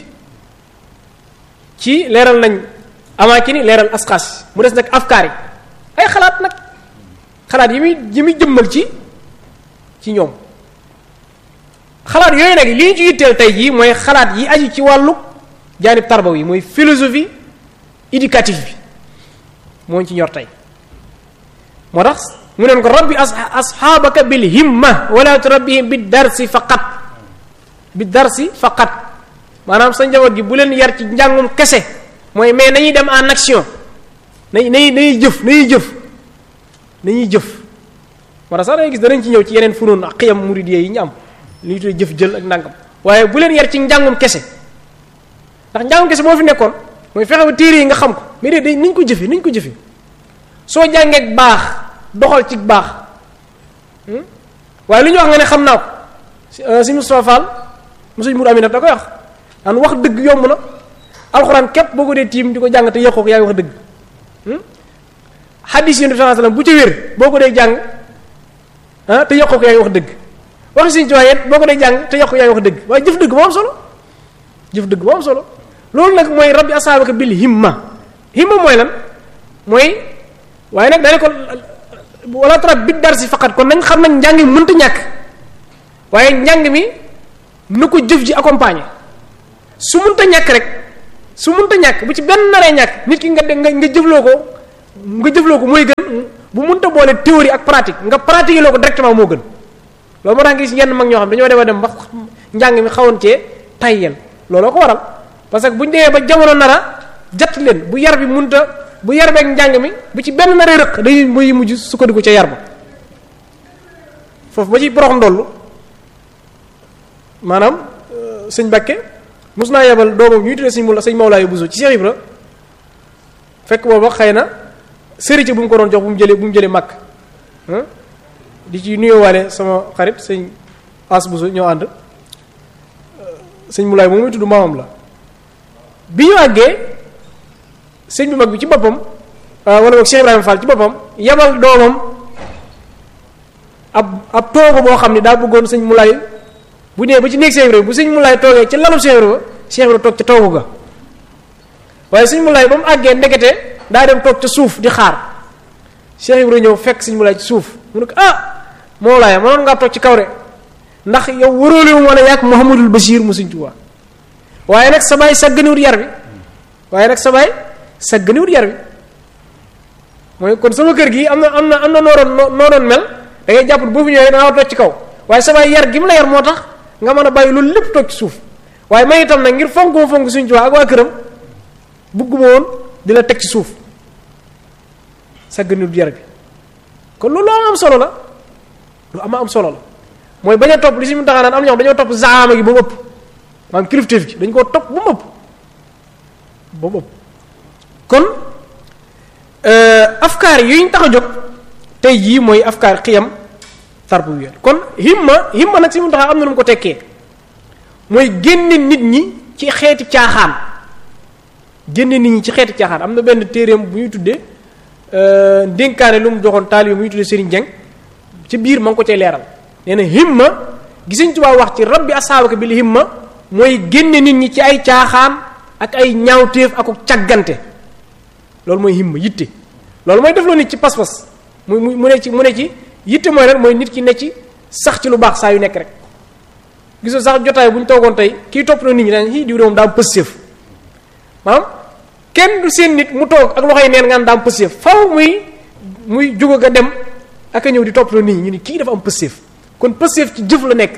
ci leeral nañ amaakini leeral asxaas mu des nag afkaar yi ay xalaat nag xalaat yi muy jëmmal ci ñoom xalaat yooyu nag li ñu ci yitteel tey jii mooy xalaat yi aju ci wàllu jaanib tarbawi mooy philosophie éducative bi moo ci ñor tey moo tax mu neen ko rabbi asxaabaka bil himma wala turabbihim bi darsi faqat maanaam sa njaboot gi bu leen yar ci njàngum kese mooy mais nañuy dem en action nañuy jëf moo tax sax dangay gis danañ ci ñëw ci yeneen funoon ak xiyam muridiyya yi ñu am li ñu tuddee jëf jël ak ndàngam waaye bu leen yar ci njàngum kese ndax njàngum kese moo fi nekkoon mooy fexe ba téere yi nga xam ko mais de niñ ko jëfe soo jàngee baax doxal ci baax waaye lu ñu wax nga ne xam naa ko si Moustapha Fall mosuñ mur aminat da koy wax daan wax dëgg yomb na alxuraan képp boo ko dee tiim di ko jàng te yëqoo ko yaa ngi wax dëgg hadis yi sallallahu alayhi wasallam bu ca wér boo ko dee jàng te yëqoo ko yaa ngi wax dëgg waxi Sëñ Tuubaa it boo ko dee jàng te yëqoo ko yaa ngi wax dëgg waaye jëf dëgg moo am solo loolu nag mooy rabbi asaabaka bil himma mooy lan mooy waaye nag daane ko wala tarab bi darsi faqat kon nañ xam nañ njàng mi mënta ñàkk waaye njàng mi nu ko jëf ji accompagner su mënta ñàkk rek su mënta ñàkk bu ci benn naree ñàkk nit ki nga jëfloo ko mooy gën bu mënta boole théorie ak pratique nga pratiquer loo ko directement moo gën. loolu moo tax nga gis yenn mag ñoo xam dañoo dem ba njàng mi xawoon cee tayyel looloo ko waral parce que bu ñu demee ba jamono nara jatt leen bu yar beeg njàng mi bu ci benn naree rëq dañuy muy mujj sukkandiku ca yar ba foofu ba ci borox ndollu maanaam sëñ Bakke mos naa yebal doomam ñuy tuddee sëñ Mawlaay Buso ci Cheikh Ibra fekk booba xëy na sëriñ bu mu ko doon jox bu mu jëlee màkk di ci nuyoowaale sama xarit sëñ As Buso ñoo ànd sëñ Mawlaay moom muy tudd maamam la bi ñu àggee sëñ bu mag bi ci boppam wala boog Cheikh Ibrahima Fall ci boppam yebal doomam ab toogu boo xam ne daa bëggoon sëñ Mawlaay bu nee ba ci néeg Cheikh Ibrahima bu sëñ Mawlaay toogee ci lalu Cheikh Ibrahima toog ca toogu ga waaye sëñ Mawlaay ba mu àggee ndekete daa dem toog ca suuf di xaar Cheikh Ibrahima ñëw fekk sëñ Mawlaay ci suuf mu ne ko Mawlaay mënoon ngaa toog ci kaw de ndax yow waroole wu ma ne yàgg Mouhamadul Bachir mu sëñ Tuubaa waaye nag sa baay sagganiwut yar bi mooy kon sama kër gi am na noo doon mel da ngay jàpp boo fi ñëwee dangaa toog ci kaw waaye sa baay yar gi mu la yar moo tax nga mën a bàyyi loolu lépp toog ci suuf waaye may itam nag ngir fonk sëñ Tuubaa ak waa këram bugguma woon di la teg ci suuf sagganiwut yar bi kon loolu am solo la lu am solo la mooy bañ a topp li si mu taxaa naan am ñoo dañoo topp zaama gi ba mu ëpp maanaam kilifteef gi dañ koo topp ba mu ëpp kon afkaar yi ñu tax a jóg tey jii mooy afkaar xiyam tarbiya kon himma nag si mu taxaa am na lu mu ko tekkee mooy génne nit ñi ci xeeti caaxaan am na benn téereem bu ñuy tuddee ndénkaane lu mu joxoon taalibe bu ñuy tuddee Serigne Dieng ci biir ma ngi ko cay leeral nee na himma gisuñ Tuubaa wax ci rabbi asaabaka bil himma mooy génne nit ñi ci ay caaxaan ak ay ñaawteef ak càggante loolu mooy himma yitte loolu mooy def loo nit ci pas-pas mu ne ci yitte mooy rek mooy nit ki ne ci sax ci lu baax saa yu nekk rek gisoo sax jotaay bu ñu toogoon tey kii topp na nit ñi daan diw de moom daa am pësséef maanaam kenn du seen nit mu toog ak loxoy neen nga daa am pësséef faw muy jóg a dem ak a ñëw di topp na nit ñi ñu ne kii dafa am pësséef kon pësséef ci jëf la nekk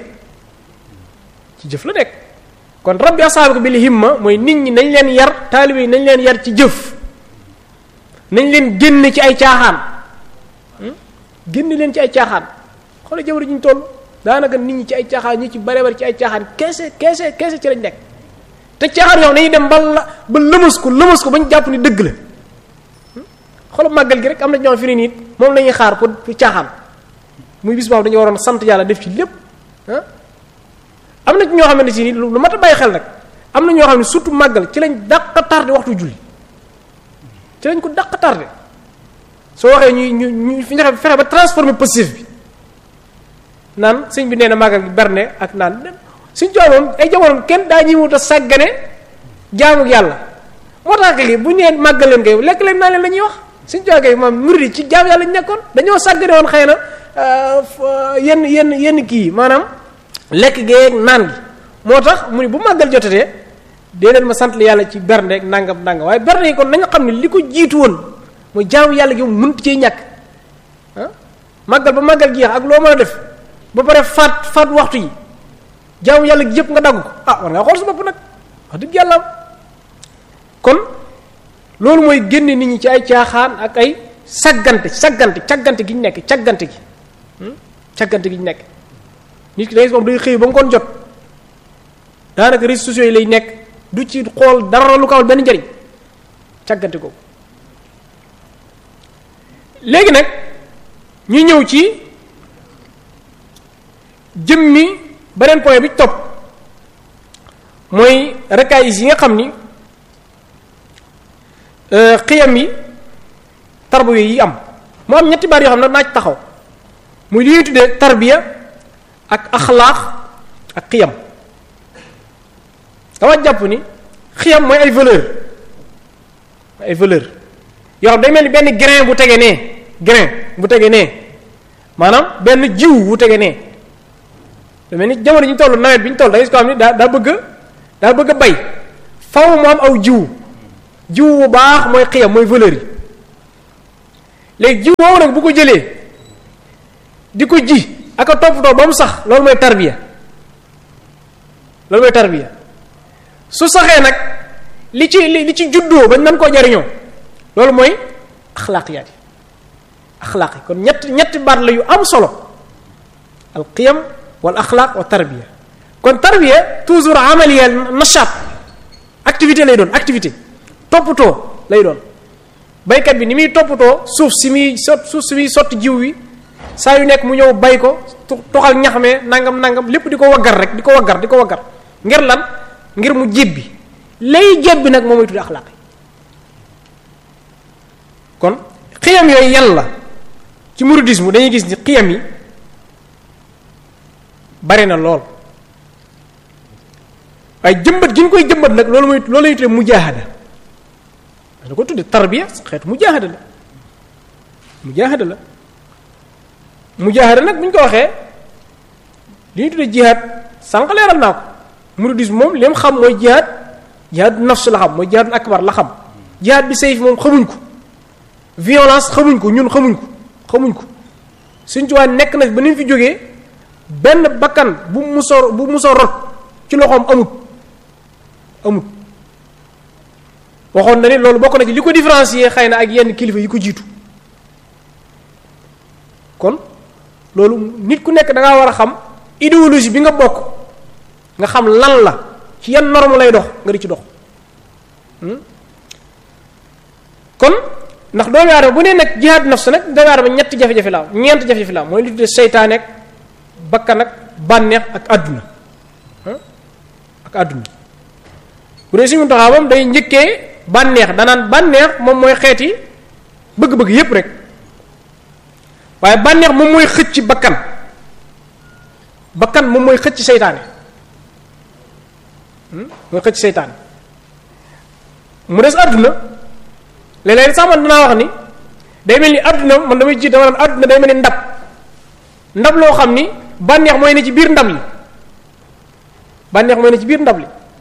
kon rabbi asaabaka bil himma mooy nit ñi nañ leen yar taalibe yi nañ leen yar ci jëf nañ leen génn ci ay caaxaan génn leen ci ay caaxaan xoolal jamono ji ñu toll daanaka nit ñi ci ay caaxaan ñi ci bare bare ci ay caaxaan keese ci lañ nekk te caaxaan yoo xam dañuy dem ba lëmas ko bañ jàpp ni dëgg la xoolal màggal gi rek am na ñoo fi ne nit moom la ñuy xaar pour caaxaan muy bis boobu dañu waroon sant yàlla def ci lépp am na ci ñoo xamante si ni lu mat a bàyyi xel nag am na ñoo xam ne surtout màggal ci lañ dàq tardé waxtu julli ci lañ ko dàq tardé soo waxee ñu fi nga fexe ba transformé positif bi naan sëñ bi nee na màggal gi berne ak naan suñ joomoom ay jamono kenn daa ñuy wut a sàggane jaamu yàlla moo tax lii bu ñu nee màggal leen kay lekk leen naa leen la ñuy wax suñ joxe kay moom murid ci jaamu yàlla ñu nekkoon dañoo sàggane woon xëy na yenn kii maanaam lekk geeg naan gi moo tax mu ni bu màggal jotatee dee leen ma sant la yàlla ci bernde ak nangam waaye bernde yi kon nañu xam ne li ko jiitu woon mooy jaamu yàlla gi mënut cee ñàkk màggal ba màggal gi ak loo mën a def ba pare faat waxtu yi jaamu yàlla gi yëpp nga dagg ko war ngaa xool sa bopp nag wax dëgg yàlla kon loolu mooy génne nit ñi ci ay caaxaan ak ay caggante gi ñu nekk caggante gi ñu nekk nit ki da ngay moom day xëy ba ngoon jot daanaka réseaux sociaux yi lay nekk du ci xool dara lu ko amal benn njëriñ caggante ko léegi nag ñu ñëw ci jëmmi beneen point bi topp mooy rakaayis yi nga xam ni xiyam yi tarbiya yi am mu am ñetti baat yoo xam ne naa ci taxaw muy li ñuy tuddee tarbiya ak axlaaq ak xiyam dama jàpp ni xiyam mooy ay valeur yoo xam day mel ni benn grain bu tege nee maanaam benn jiw bu tege nee da mel ni jamono ji ñu toll nawet bi ñu toll da gis ko xam ni daa bëgg a bay faw mu am aw jiw bu baax mooy xiyam mooy valeur yi léegi jiw woowu nag bu ko jëlee di ko ji ak a toppatoo ba mu sax loolu mooy tarbiya su saxee nag li ci juddoo bañ nan koo jariñoo loolu mooy axlaaqiyaat yi kon ñetti baat la yu am solo al qiyam wal axlaaq wa tarbiya kon tarbiya toujours amaliya nashaat activité lay doon activité toppatoo lay doon baykat bi ni muy toppatoo suuf si muy sotti jiw wi saa yu nekk mu ñëw bay ko toxal ñaxamee nangam lépp di ko waggar rek di ko waggar ngir lan ngir mu jébbi lay jébbi nag moom mooy tudd axlaaq kon xiyam yooyu yan la ci mouridisme dañuy gis ni xiyam yi bari na lool waaye jëmbat gi ñu koy jëmbat nag loolu lay tuddee mujaahada da ko tudde tarbiya xeetu mujaahada la mujaahada nag bu ñu ko waxee li ñu tuddee jihaad sànq leeral naa ko mouridisme moom li mu xam mooy jihaad nafs la xam mooy jihaadul akbar la xam jihaad bi sayf moom xamuñ ko violence xamuñ ko ñun xamuñ ko Sëñ Tuubaa nekk na ba ni mu fi jógee benn bakkan bu muso rot ci loxoom amut waxoon na ni loolu bokk na ci li ko différencier xëy na ak yenn kilifa yi ko jiitu kon loolu nit ku nekk da ngaa war a xam idéologie bi nga bokk nga xam lan la ci yan norme lay dox nga di ci dox kon ndax doomu aadama bu nee nag jihaad nafs nag doomu aadama ñeent jafe-jafe la mooy li tuddee seytaane ak bakkan ak bànneex ak àdduna bu dee suñu taxawam day njëkkee bànneex danaan bànneex moom mooy xeeti bëgg-bëgg yépp rek waaye bànneex moom mooy xëcc bakkan moom mooy xëcc seytaane mu des àdduna léeg-léeg sax man dinaa wax ni day mel ni àdduna man damay jiit dama naan àdduna day mel ni ndab loo xam ni bànneex mooy ne ci biir ndab li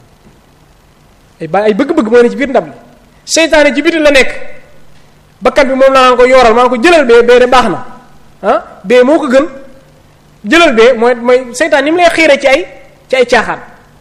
ay bëgg-bëgg mooy ne ci biir ndab li seytaane ci biti la nekk bakkan bi moom laa ko yooral maa ko jëlal bee de baax na bee moo ko gën jëlal bee mooy seytaane ni mu lay xiire ci ay caaxaan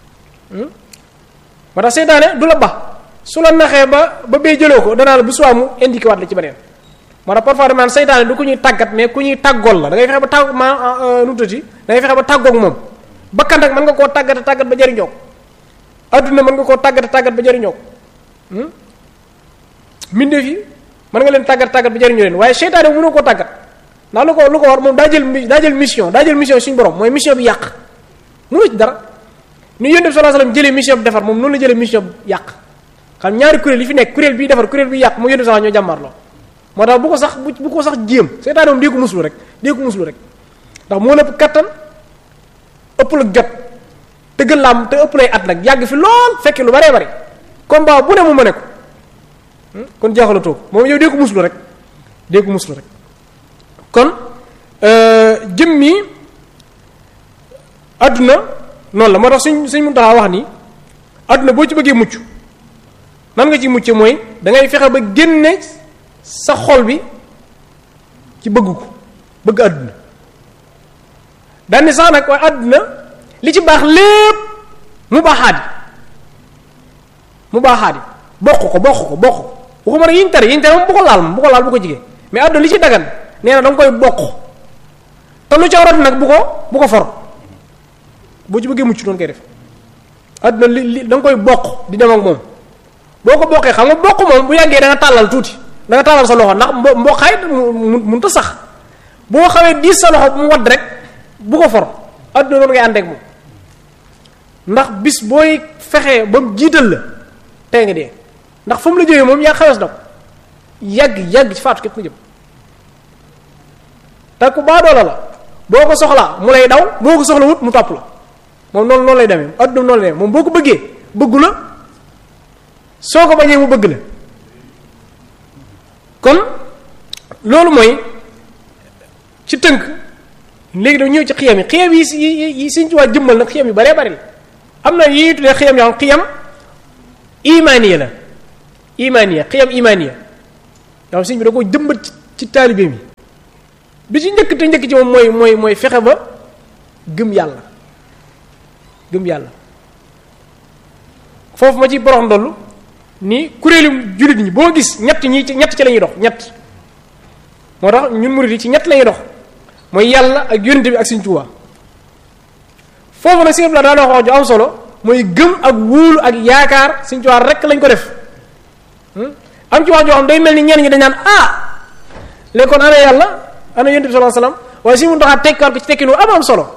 moo tax seytaane du la ba su la naxee ba bee jëloo ko danaa la bu suwaa mu indiqué waat la ci beneen moo tax parfois dama naan seytaane du ku ñuy tàggat mais ku ñuy tàggool la da ngay fexe ba tàgg nutati da ngay fexe ba tàggoog moom bakkan rek mën nga koo tàggat ba jariñoo ko adduna mën nga koo tàggat ba jariñoo ko mbindeef yi mën nga leen tàggat ba jariñoo leen waaye seytaane mënoo koo tàggat ndax lu ko war moom daa jël mission suñu borom mooy mission bi yàq mënu ci dara ni Yonent bi sallallahu alayhi wasallam jëlee mission bi defar moom noonu la jëlee mission bi yàq xam ñaari kuréel yi fi nekk kuréel bi defar kuréel bi yàq moo Yonent bi sallallahu ñoo jàmmaarloo moo tax bu ko sax jéem seytaane moom dee ko muslu rek ndax moo ëpp kattan ëpp la jot te gën la am te ëpp lay at nag yàgg fi lool fekke lu baree bari combat bu ne mu mëne ko kon jeexalatoo ko moom yow dee ko muslu rek kon jëmmi adduna noonu la moo tax suñ mun taxaa wax ni adduna boo ci bëggee mucc nan nga ci mucc mooy da ngay fexe ba génne sa xol bi ci bëgg adduna daal ni sax nag waaye adduna li ci baax lépp mu baaxaadi bokk ko waxuma nag yiñ tere moom bu ko laal bu ko jigee mais adduna li ci dagan nee na da nga koy bokk te lu ca rot nag bu ko for boo ci bëggee mucc noonu koy def adduna li da nga koy bokk di dem ak moom boo ko bokkee xam nga bokk moom bu yàggee da nga tàllal tuuti da nga tàllal sa loxo ndax mbokkaay mun ta sax boo xawee diis sa loxo bu mu wadd rek bu ko for adduna noonu ngay ànd ak moom ndax bis booy fexee ba mu jiital la tey nga dee ndax fu mu la jógee moom yaa xawees na ko yàgg ci faatu képp nga jëm te ku baadoola la boo ko soxlaa mu lay daw boo ko soxla wut mu topp la moom noonu lay demee adduna noonu lay demee moom boo ko bëggee bëggu la soo ko bañee mu bëgg la kon loolu mooy ci tënk léegi dañu ñëw ci xiyam yi Sëñ Tuubaa jëmmal nag xiyam yu baree bari la am na yi ñuy tuddee xiyam yoo xam imaniya la imaniya xiyam imaniya yow sëñ bi da ko jëmbat ci taalibe mi bi ci njëkk te njëkk ci moom mooy fexe ba gëm yàlla foofu ma ci borox ndollu ni kuréelu jullit ñi boo gis ñett ci la ñuy dox ñett moo tax ñun murid yi ci ñett la ñuy dox mooy yàlla ak yonent bi ak Sëñ Tuubaa foofu nag Sëñ Abdou daa wax ju am solo mooy gëm ak wóolu ak yaakaar Sëñ Tuubaa rek lañ ko def am ci wax joo xam day mel ni ñenn ñi dañ naan léegi kon ana yàlla ana yonent bi sallallahu alayhi wasallam waaye si mun taxaa tekkaat ko ci tekkinu am solo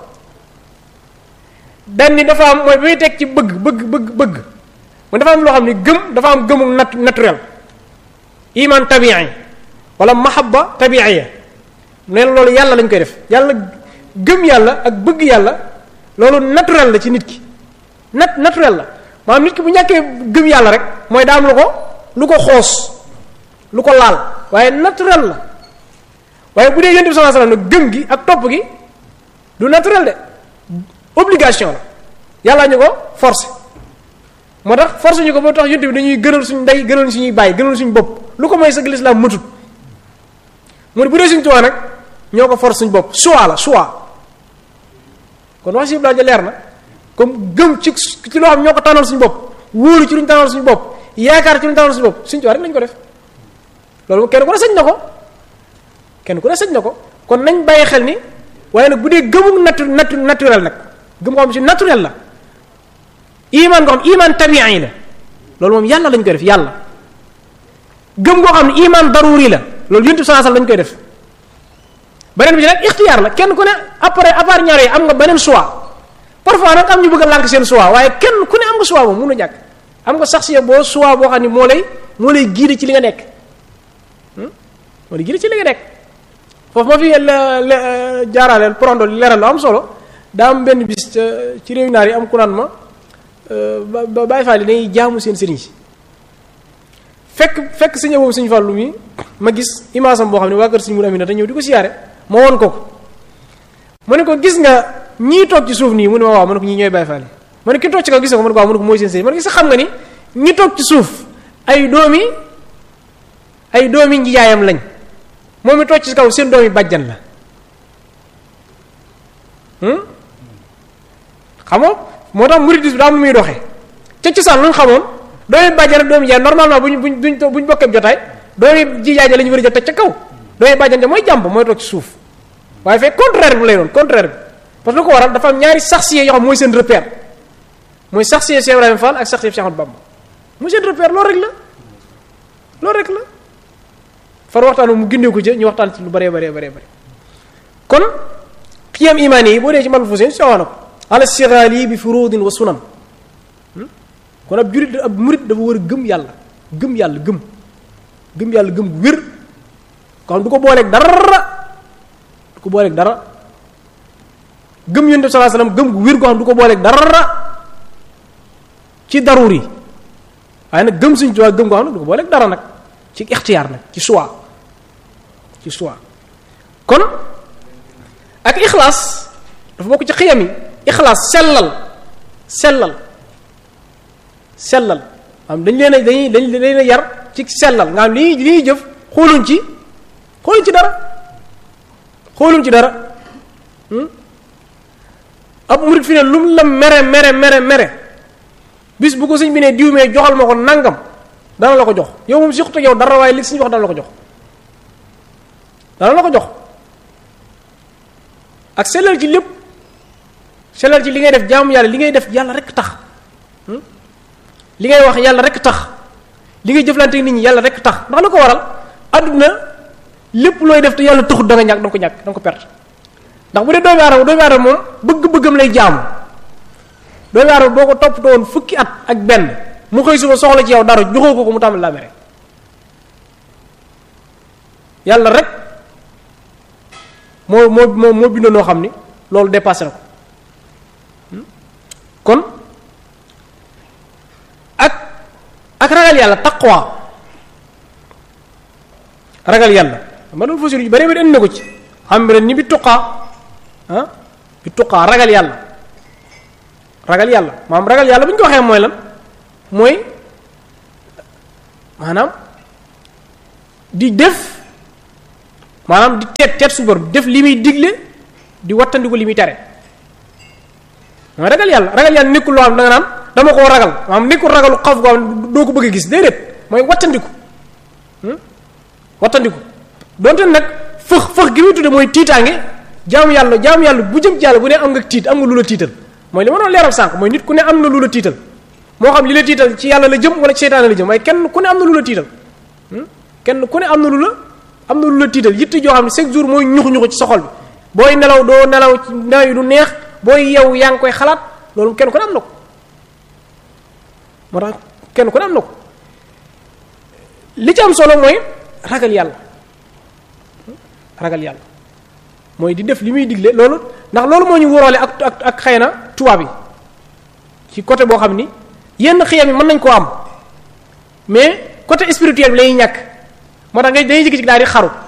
dan ni dafa am mooy ba muy teg ci bëgg mu dafa am loo xam ni gëm dafa am gëmu naturel iman tabi'i wala mahabba tabi'iyya neen loolu yàlla lañ koy def yàlla gëm yàlla ak bëgg yàlla loolu naturel la ci nit ki naturel la maanaam nit ki bu ñàkkee gëm yàlla rek mooy daa am lu ko xoos lu ko laal waaye naturel la waaye bu dee yonent bi sallallahu alayhi wasallam gëm gi ak topp gi du naturel de obligation la yàlla ñu ko forcé moo tax forcé ñu ko boo tax yonent bi dañuy gënal suñu ndey gënal suñuy bàyyi gënal suñu bopp lu ko mooy sa lislaam matut mu ne bu dee Sëñ Tuubaa nag ñoo ko force suñu bopp choix la choix kon wax si ja leer na comme gëm ci loo xam ñoo ko tànnal suñu bopp wóoru ci luñu tànnal suñu bopp yaakaar ci luñu tànnal suñu bopp Sëñ Tuubaa rek lañ ko def loolu kenn ku ne sañ na ko kon nañ bàyyi xel ni waaye nag bu dee gëmu naturel nag gëm ko xam si naturel la iman nga xam iman tabi'i la loolu moom yàlla lañ koy def yàlla gëm goo xam ne iman daruri la loolu yonent bi sallallahu alayhi wasallam lañ koy def beneen bi ci nag ixtiyaar la kenn ku ne après à part ñaar yi am nga beneen choix parfois nag am ñu bëgg a lànk seen choix waaye kenn ku ne am nga choix moom mun a ñàkk am nga sax si boo choix boo xam ne moo lay guider ci li nga nekk moo lay guider ci li nga nekk foofu ma fi jaaraaleel prondo leeral lu am solo daa am benn bis ci réew naar yi am ku naan ma Baay Faal yi dañuy jaamu seen sëriñ si fekk sëñ boobu sëñ Fallu mi ma gis image am boo xam ne waa kër sëñ Mourou Amina te ñëw di ko siyaare ma woon ko mu ne ko gis nga ñii toog ci suuf nii mu ne ma waaw ma ne ko ñii ñooy Baay Faal yi ma ne ki toog ci kaw gis nga ko ma ne ko waaw ma ne ko mooy seen sëriñ ma ne ko gis xam nga ni ñi toog ci suuf ay doomi njiyaayam lañ moom mi toog ci kaw seen doomi bàjjan la xam nga moo tax muridisme bi daa am muy doxee ca cosaan lu ñu xamoon doomi bàjjan ak doomi njiyaay normalement buñ bokkee jotaay doomi jiyaay ja la ñu war a jot teg ca kaw doomi bàjjan ja mooy jàmb mooy toog ci suuf waaye fekk contraire bi lay doon contraire bi parce que lu ko waral dafa am ñaari saxsiye yoo xam mooy seen repère mooy saxsiye Cheikh Ibrahima Fall ak saxsiye Cheikh Ahmadou Bamba mooy seen repère loolu rek la far waxtaan mu gindee ko ci ñu waxtaan ci lu bëree kon xiyam imaani yi boo dee ci mal fuseen si wax na ko ala sigali bi furudin wa sunan kon ab jurit ab murit dafa war a gëm yàlla gëm gu wér ko xam du ko booleeg dara gëm yonent bi sallallahu alayhi wasallam gëm gu wér ko xam du ko booleeg dara ci daruri waaye nag gëm Sëñ Tuubaa gëm ko xam ne du ko booleeg dara nag ci ixtiyaar nag ci choix kon ak ixlaas dafa bokk ci xiyam yi ixlaas sellal am dañ leen a yar ci sellal nga xam li ñuy jëf xooluñ ci dara ab murit fi ne lu mu la mere bis bu ko sëñ bi ne diw mee joxal ma ko nangam dana la ko jox yow moom surtout yow dara waaye li sëñ wax dana la ko jox ak sellal ci lépp sellal ci li ngay def jaamu yàlla li ngay def yàlla rek tax li ngay wax yàlla rek tax li ngay jëflante nit ñi yàlla rek tax ndax la ko waral adduna lépp looy def te yàlla taxut da nga ko perte ndax bu dee doomu aadama moom bëgg-bëggam lay jaamu doomu aadama boo ko toppatoo woon fukki at ak benn mu xëy suba soxla ci yow dara joxoo ko mu tàmbali laa mere yàlla rek moo bindoo noo xam ni loolu dépassé na ko kon ak ragal yàlla taqwa ragal yàlla ma doon fasir yu bare bari indi na ko ci xam nga ni bi tuqaa ragal yàlla maanaam ragal yàlla bu ñu ko waxee mooy lan mooy maanaam di def maanaam di teet su borom def li muy digle di wattandiku li muy tere mooy ragal yàlla nekkul loo xam da nga naan dama koo ragal maanaam nekkul ragalu xaf goo xam doo ko bëgg a gis déedéet mooy wattandiku donte nag fëx gi muy tudde mooy tiitaange jaamu yàlla bu jëm ci yàlla bu ne am nga tiit am nga lu la tiital mooy li ma doon leeral sànq mooy nit ku ne am na lu la tiital moo xam li la tiital ci yàlla la jëm wala ci seytaane la jëm waaye kenn ku ne am na lu la tiital kenn ku ne am na lu la tiital yitte joo xam ne chaque jour mooy ñuxu ci soxol bi booy nelaw doo nelaw ci nelaw yi du neex booy yow yaa ngi koy xalaat loolu kenn ku ne am na ko moo tax kenn ku ne am na ko li ci am solo mooy ragal yàlla mooy di def li muy digle loolu ndax loolu moo ñu wóoroole ak xëy na tubaab yi ci côté boo xam ni yenn xiyam yi mën nañ koo am mais côté spirituel bi lañuy ñàkk moo tax dañuy jikki-jikki daal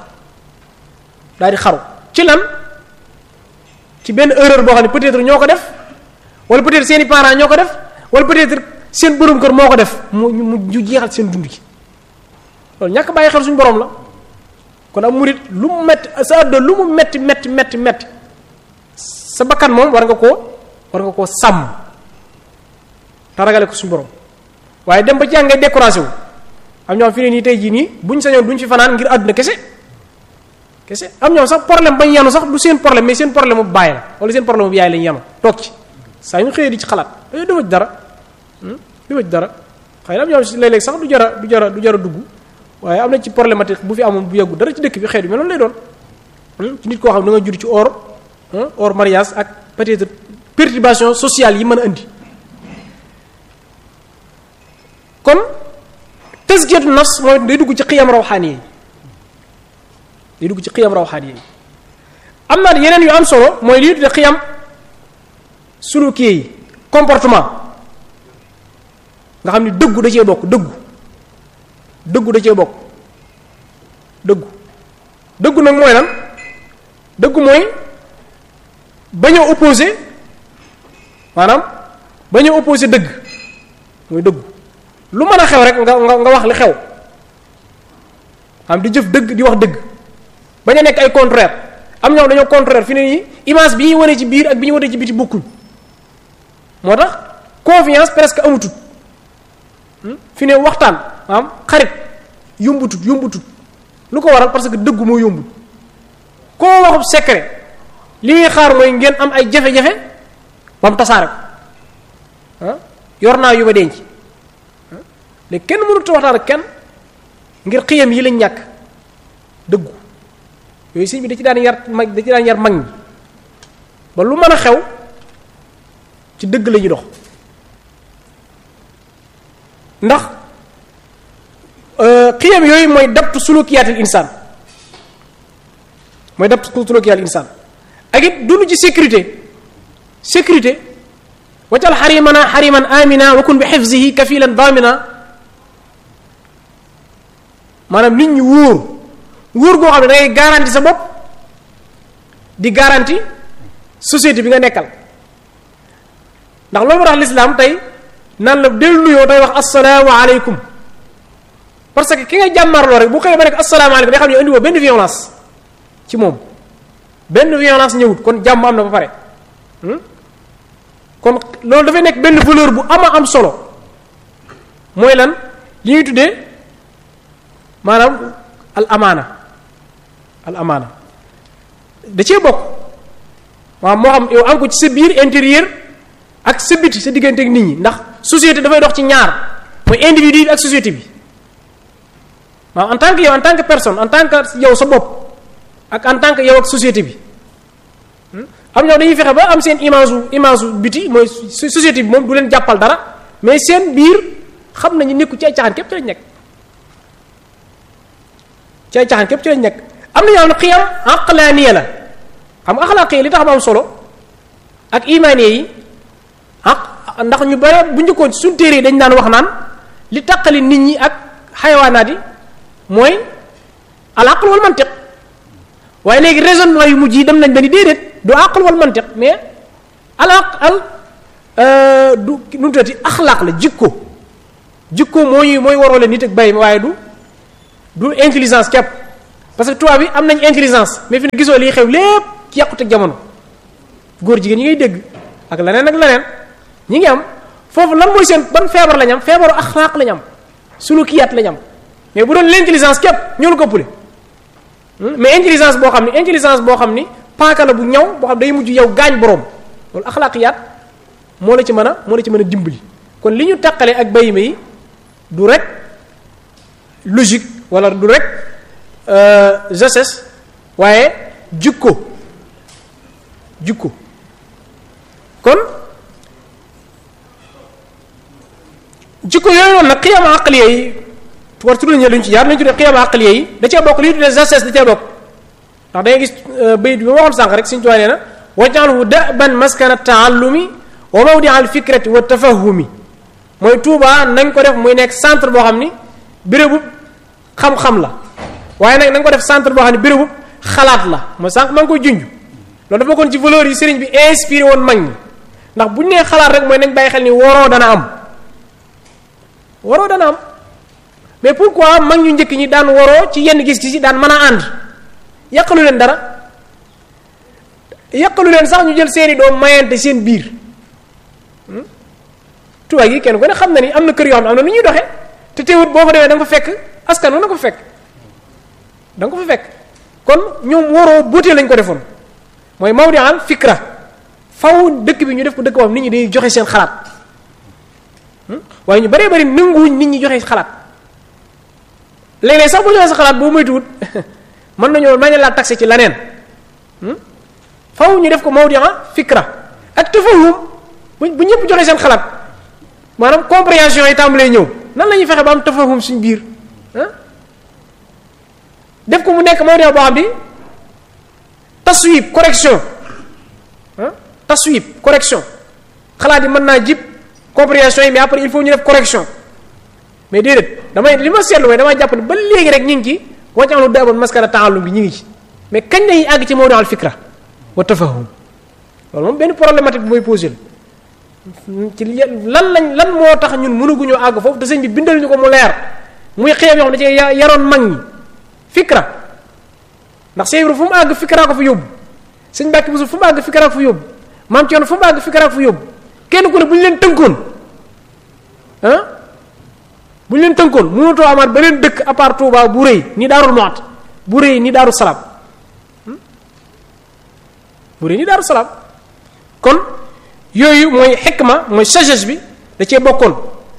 di xaru ci lan ci benn erreur boo xam ne peut-être ñoo ko def wala peut-être seeni parents ñoo ko def wala peut-être seen borom kër moo ko def mu jeexal seen dund gi loolu ñàkk bàyyi xel suñu borom la kon am murit lu mu metti sa àdduna lu mu metti sa bakkan moom war nga koo sàmm te ragale ko suñu borom waaye dem ba jàngee décoration wu am ñoom fi ne nii tey jii nii buñ sañoon duñ fi fanaan ngir àdduna kese am ñoom sax problème bañ yanu sax du seen problème mais seen problème bu bàyyi la wala seen problème bu yaay lañ yanu toog ci saa ñu xëyee di ci xalaat dama ci dara xëy na am ñoom si léeg-léeg sax du jara dugg waaye am na ci problématique bu fi amoon bu yàggu dara ci dëkk bi xeet bi mais noonu lay doon ci nit koo xam ne da nga judd ci hors mariage ak peut-être perturbation sociale yi mën a indi kon tazkiyatu nafs mooy day dugg ci xiyam rawxaani yi am na yeneen yu am solo mooy li tudde xiyam suluki yi comportement nga xam ni dëggu da cee bokk dëggu nag mooy lan dëggu mooy bañ a opposé maanaam bañ a opposé dëgg mooy dëggu lu mën a xew rek nga wax li xew am di jëf dëgg di wax dëgg bañ a nekk ay contraire am ñoom dañoo contraire fi ne nii image bi ñuy wane ci biir ak bi ñu wane ci biti bokkuñ moo tax confiance presque amutut fi ne waxtaan maanaam xarit yombutut lu ko waral parce que dëggu moo yombut koo waxub secret li ñuy xaar mooy ngeen am ay jafe-jafe ba mu tasaare ko yor naa yu ma denc léegi kenn mënut a waxtaan ak kenn ngir xiyam yi lañ ñàkk dëggu yooyu sëñ bi da ci daan yar mag ñi ba lu mën a xew ci dëgg la ñuy dox ndax xiyam yooyu mooy dabtu sulukiyaatil insaan ak it dund ci sécurité waccal xariman amina wa kun bi xifzihi kafilan damina maanaam nit ñi wóor goo xam ne da ngay garanti sa bopp di garanti société bi nga nekkal ndax loolu moo tax lislaam tey nan la del nuyoo day wax assalaamu aleykum parce que ki nga jàmmarloo rek bu xëyee ba nekk assalaamu aleykum day xam ne indi woo benn violence ci moom benn violence ñëwut kon jàmm am na ba pare kon loolu dafay nekk benn valeur bu am solo mooy lan li ñuy tuddee maanaam al amaana da cee bokk waaw moo xam yow am ko ci sa biir intérieur ak sa biti sa diggante ak nit ñi ndax société dafay dox ci ñaar mooy individu bi ak société bi waaw en tant que yow en tant que personne en tant que yow sa bopp ak en tant que yow ak société bi am ñoo dañuy fexe ba am seen image biti mooy société bi moom du leen jàppal dara mais seen biir xam nañu nekku ci ay caaxaan képp ci lañ nekk am na ñoo xam ne xiyam aqlaaniya la xam nga axlaaqi li tax am solo ak imaaniya yi ndax ñu bare bu njëkkoon suñ téere yi dañ daan wax naan li taqali nit ñi ak xayawaanaat yi mooy al aql wal mantiq waaye léegi raisonnement yu mujj yi dem nañ ba ni déedéet du aql wal mantiq mais du nu tuddati axlaaq la jikko jikko mooy waroo nit ak bay waaye du intelligence képp parce que tubaab bi am nañ intelligence mais fi ne gisoo lii xew lépp ci yàqute jamono góor jigéen ñi ngay dégg ak leneen ñi ngi am foofu lan mooy seen ban feebar lañ am feebaru axlaaq lañ am sulukiyaat lañ am mais bu doon l'intelligence képp ñoo ko ëppale mais intelligence boo xam ni paaka la bu ñaw boo xam day mujj yow gaañ boroom loolu axlaaqiyaat moo la ci mën a dimbali kon li ñu tàqale ak bayima yi du rek logique wala du rek gestes waaye jikko kon jikko yooyu noonu nag xiyaama aqliya yi war tudd nañu luñ ci jaar nañu tuddee xiyaama aqliya yi da cee bokk li ñu tuddee gestes da cee bokk ndax da ngay gis bayit bi ma waxoon sànq rek suñu tuwaay nee na waj'alhu da'ban maskana ta'allumi wa mawdi'a al-fikrati wa tafahumi mooy Tuuba nañ ko def muy nekk centre boo xam ni bérébu xam-xam la waaye nag nañ ko def centre boo xam ne bérébu xalaat la mooy sànq maa ngi koy junj loolu dafa bokkoon ci valeurs yi sëriñ bi inspiré woon mag ñi ndax bu ñu nee xalaat rek mooy nañ bàyyi xel ni waroo dana am mais pourquoi mag ñu njëkk ñi daan waroo ci yenn gis-gis yi daan mën a ànd yàqalu leen dara yàqalu leen sax ñu jël seeni doom mayante seen biir Tuubaa gi kenn ku ne xam na ni am na kër yoo xam ne am na lu ñuy doxee te teewut boo fa demee da nga fa fekk askan wi na ko fekk da nga ko fa fekk kon ñoom waroo buutee lañ ko defoon mooy mawdi al fikra faw dëkk bi ñu def ko dëkk boo xam nit ñi dañuy joxe seen xalaat waaye ñu baree bari nanguwuñ nit ñi joxe xalaat léeg-léeg sax bu joxe sa xalaat boo moytuwut mën nañoo mañ laa taxé ci leneen faw ñu def ko mawdi al fikra ak tafahum bu ñëpp joxe seen xalaat maanaam compréhension yi tàmbalee ñëw nan la ñuy fexe ba am tafahum suñ biir def ko mu nekk mawdi boo xam ni taswib correction xalaat yi mën naa jib compréhension yi mais après il faut ñu def correction mais déedéet li ma seetlu mooy damay jàpp ne ba léegi rek ñu ngi ci waj'alhu da'ban maskana ta'allum bi ñu ngi ci mais kañ lañuy àgg ci mawdi al fikra wa tafahum loolu moom benn problématique bu mooy posé ci lan moo tax ñun mënaguñoo àgg foofu te sëñ bi bindal ñu ko mu leer muy xeeb yoo xam ne da cee yaroon mag ñi fikra ndax Cheikh Ibra fu mu àgg fikra ko fa yóbbu sëñ Mbàkke Buso fu mu àgg fikra ko fa yóbbu maam Cerno fu mu àgg fikra ko fa yóbbu kenn ku ne bu ñu leen tënkoon mënatoo amaat beneen dëkk à part Touba bu rëy ni Daarul Muxti bu rëy ni Daaru Salaam kon yooyu mooy xikma mooy sagesse bi da cee bokkoon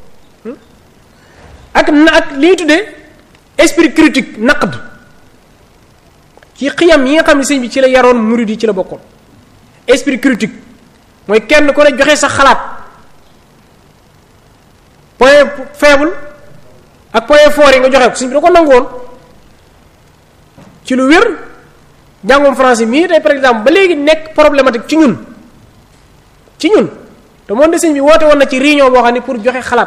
ak li ñuy tuddee esprit critique naqd ci xiyam yi nga xam ne sëñ bi ci la yaroon murid yi ci la bokkoon esprit critique mooy kenn ku ne joxe sa xalaat point faible ak point fort yi nga joxe ko sëñ bi da ko nangu woon ci lu wér jàngum français mii tey par exemple ba léegi nekk problématique ci ñun te moom de sëñ bi woote woon na ci réunion boo xam ne pour joxe xalaat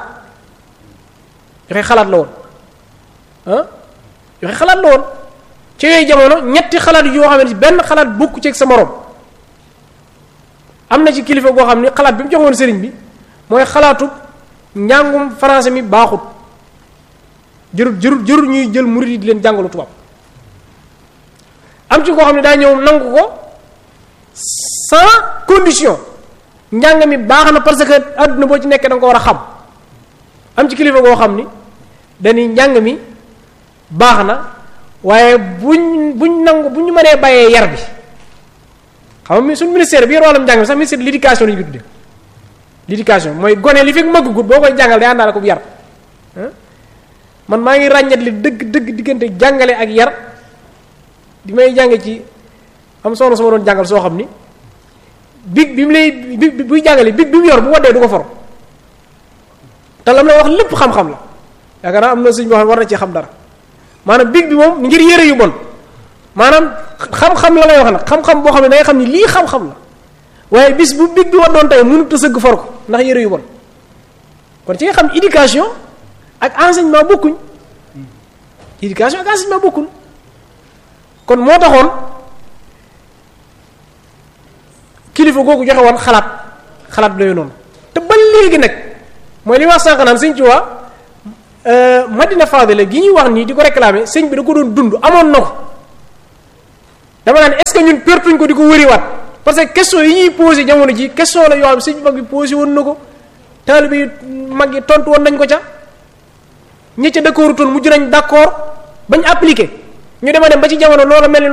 la woon joxe xalaat la woon ci yooyu jamono ñetti xalaat yoo xam ne benn xalaat bokku ci ak sa morom am na ci kilifa goo xam ne xalaat bi mu joxoon sëriñ bi mooy xalaatu njàngum français mi baaxut jërul ñuy jël murid yi di leen jàngalu tubaab am ci koo xam ne daa ñëw nangu ko sans condition njàng mi baax na parce que àdduna boo ci nekkee da nga ko war a xam am ci kilifa goo xam ni dañuy njàng mi baax na waaye buñ nangu bu ñu mënee bàyyee yar bi xam nga suñu ministère bi yor wàllum njàng mi sax ministère de l'éducation lañu ko tuddee l'éducation mooy gone li fekk maggugut boo koy jàngal day àndaale ko bu yar man maa ngi ràññat li dëgg diggante jàngale ak yar di may jànge ci am soxna sama doon jàngal soo xam ni big bi mu lay buy jàngale big bi mu yor bu waddee du ko for te lam lay wax lépp xam-xam la yaakaar naa am na suñ boo xam war na ci xam dara maanaam big bi moom ngir yére yu bon maanaam xam-xam la lay wax nag xam-xam boo xam ne da ngay xam ni lii xam-xam la waaye bis bu big bi war doon tey mënut a sëgg for ko ndax yére yu bon kon ci nga xam éducation ak enseignement bokkuñ kon moo taxoon kilifa googu joxe woon xalaat bi doy noonu te ba léegi nag mooy li wax sànq naan Sëñ Tuubaa Madina Fadila gi ñuy wax nii di ko réclamer sëñ bi da ko doon dund amoon na ko dama naan est-ce que ñun pertuñ ko di ko wëriwaat parce que question yi ñuy posé jamono ji question la yoo xam sëñ mag bi posé woon na ko taalibe yi mag yi tontu woon nañ ko ca ñi ca d'accordutoon mujj nañ d'accord bañ appliqué ñu dema dem ba ci jamono loola mel ni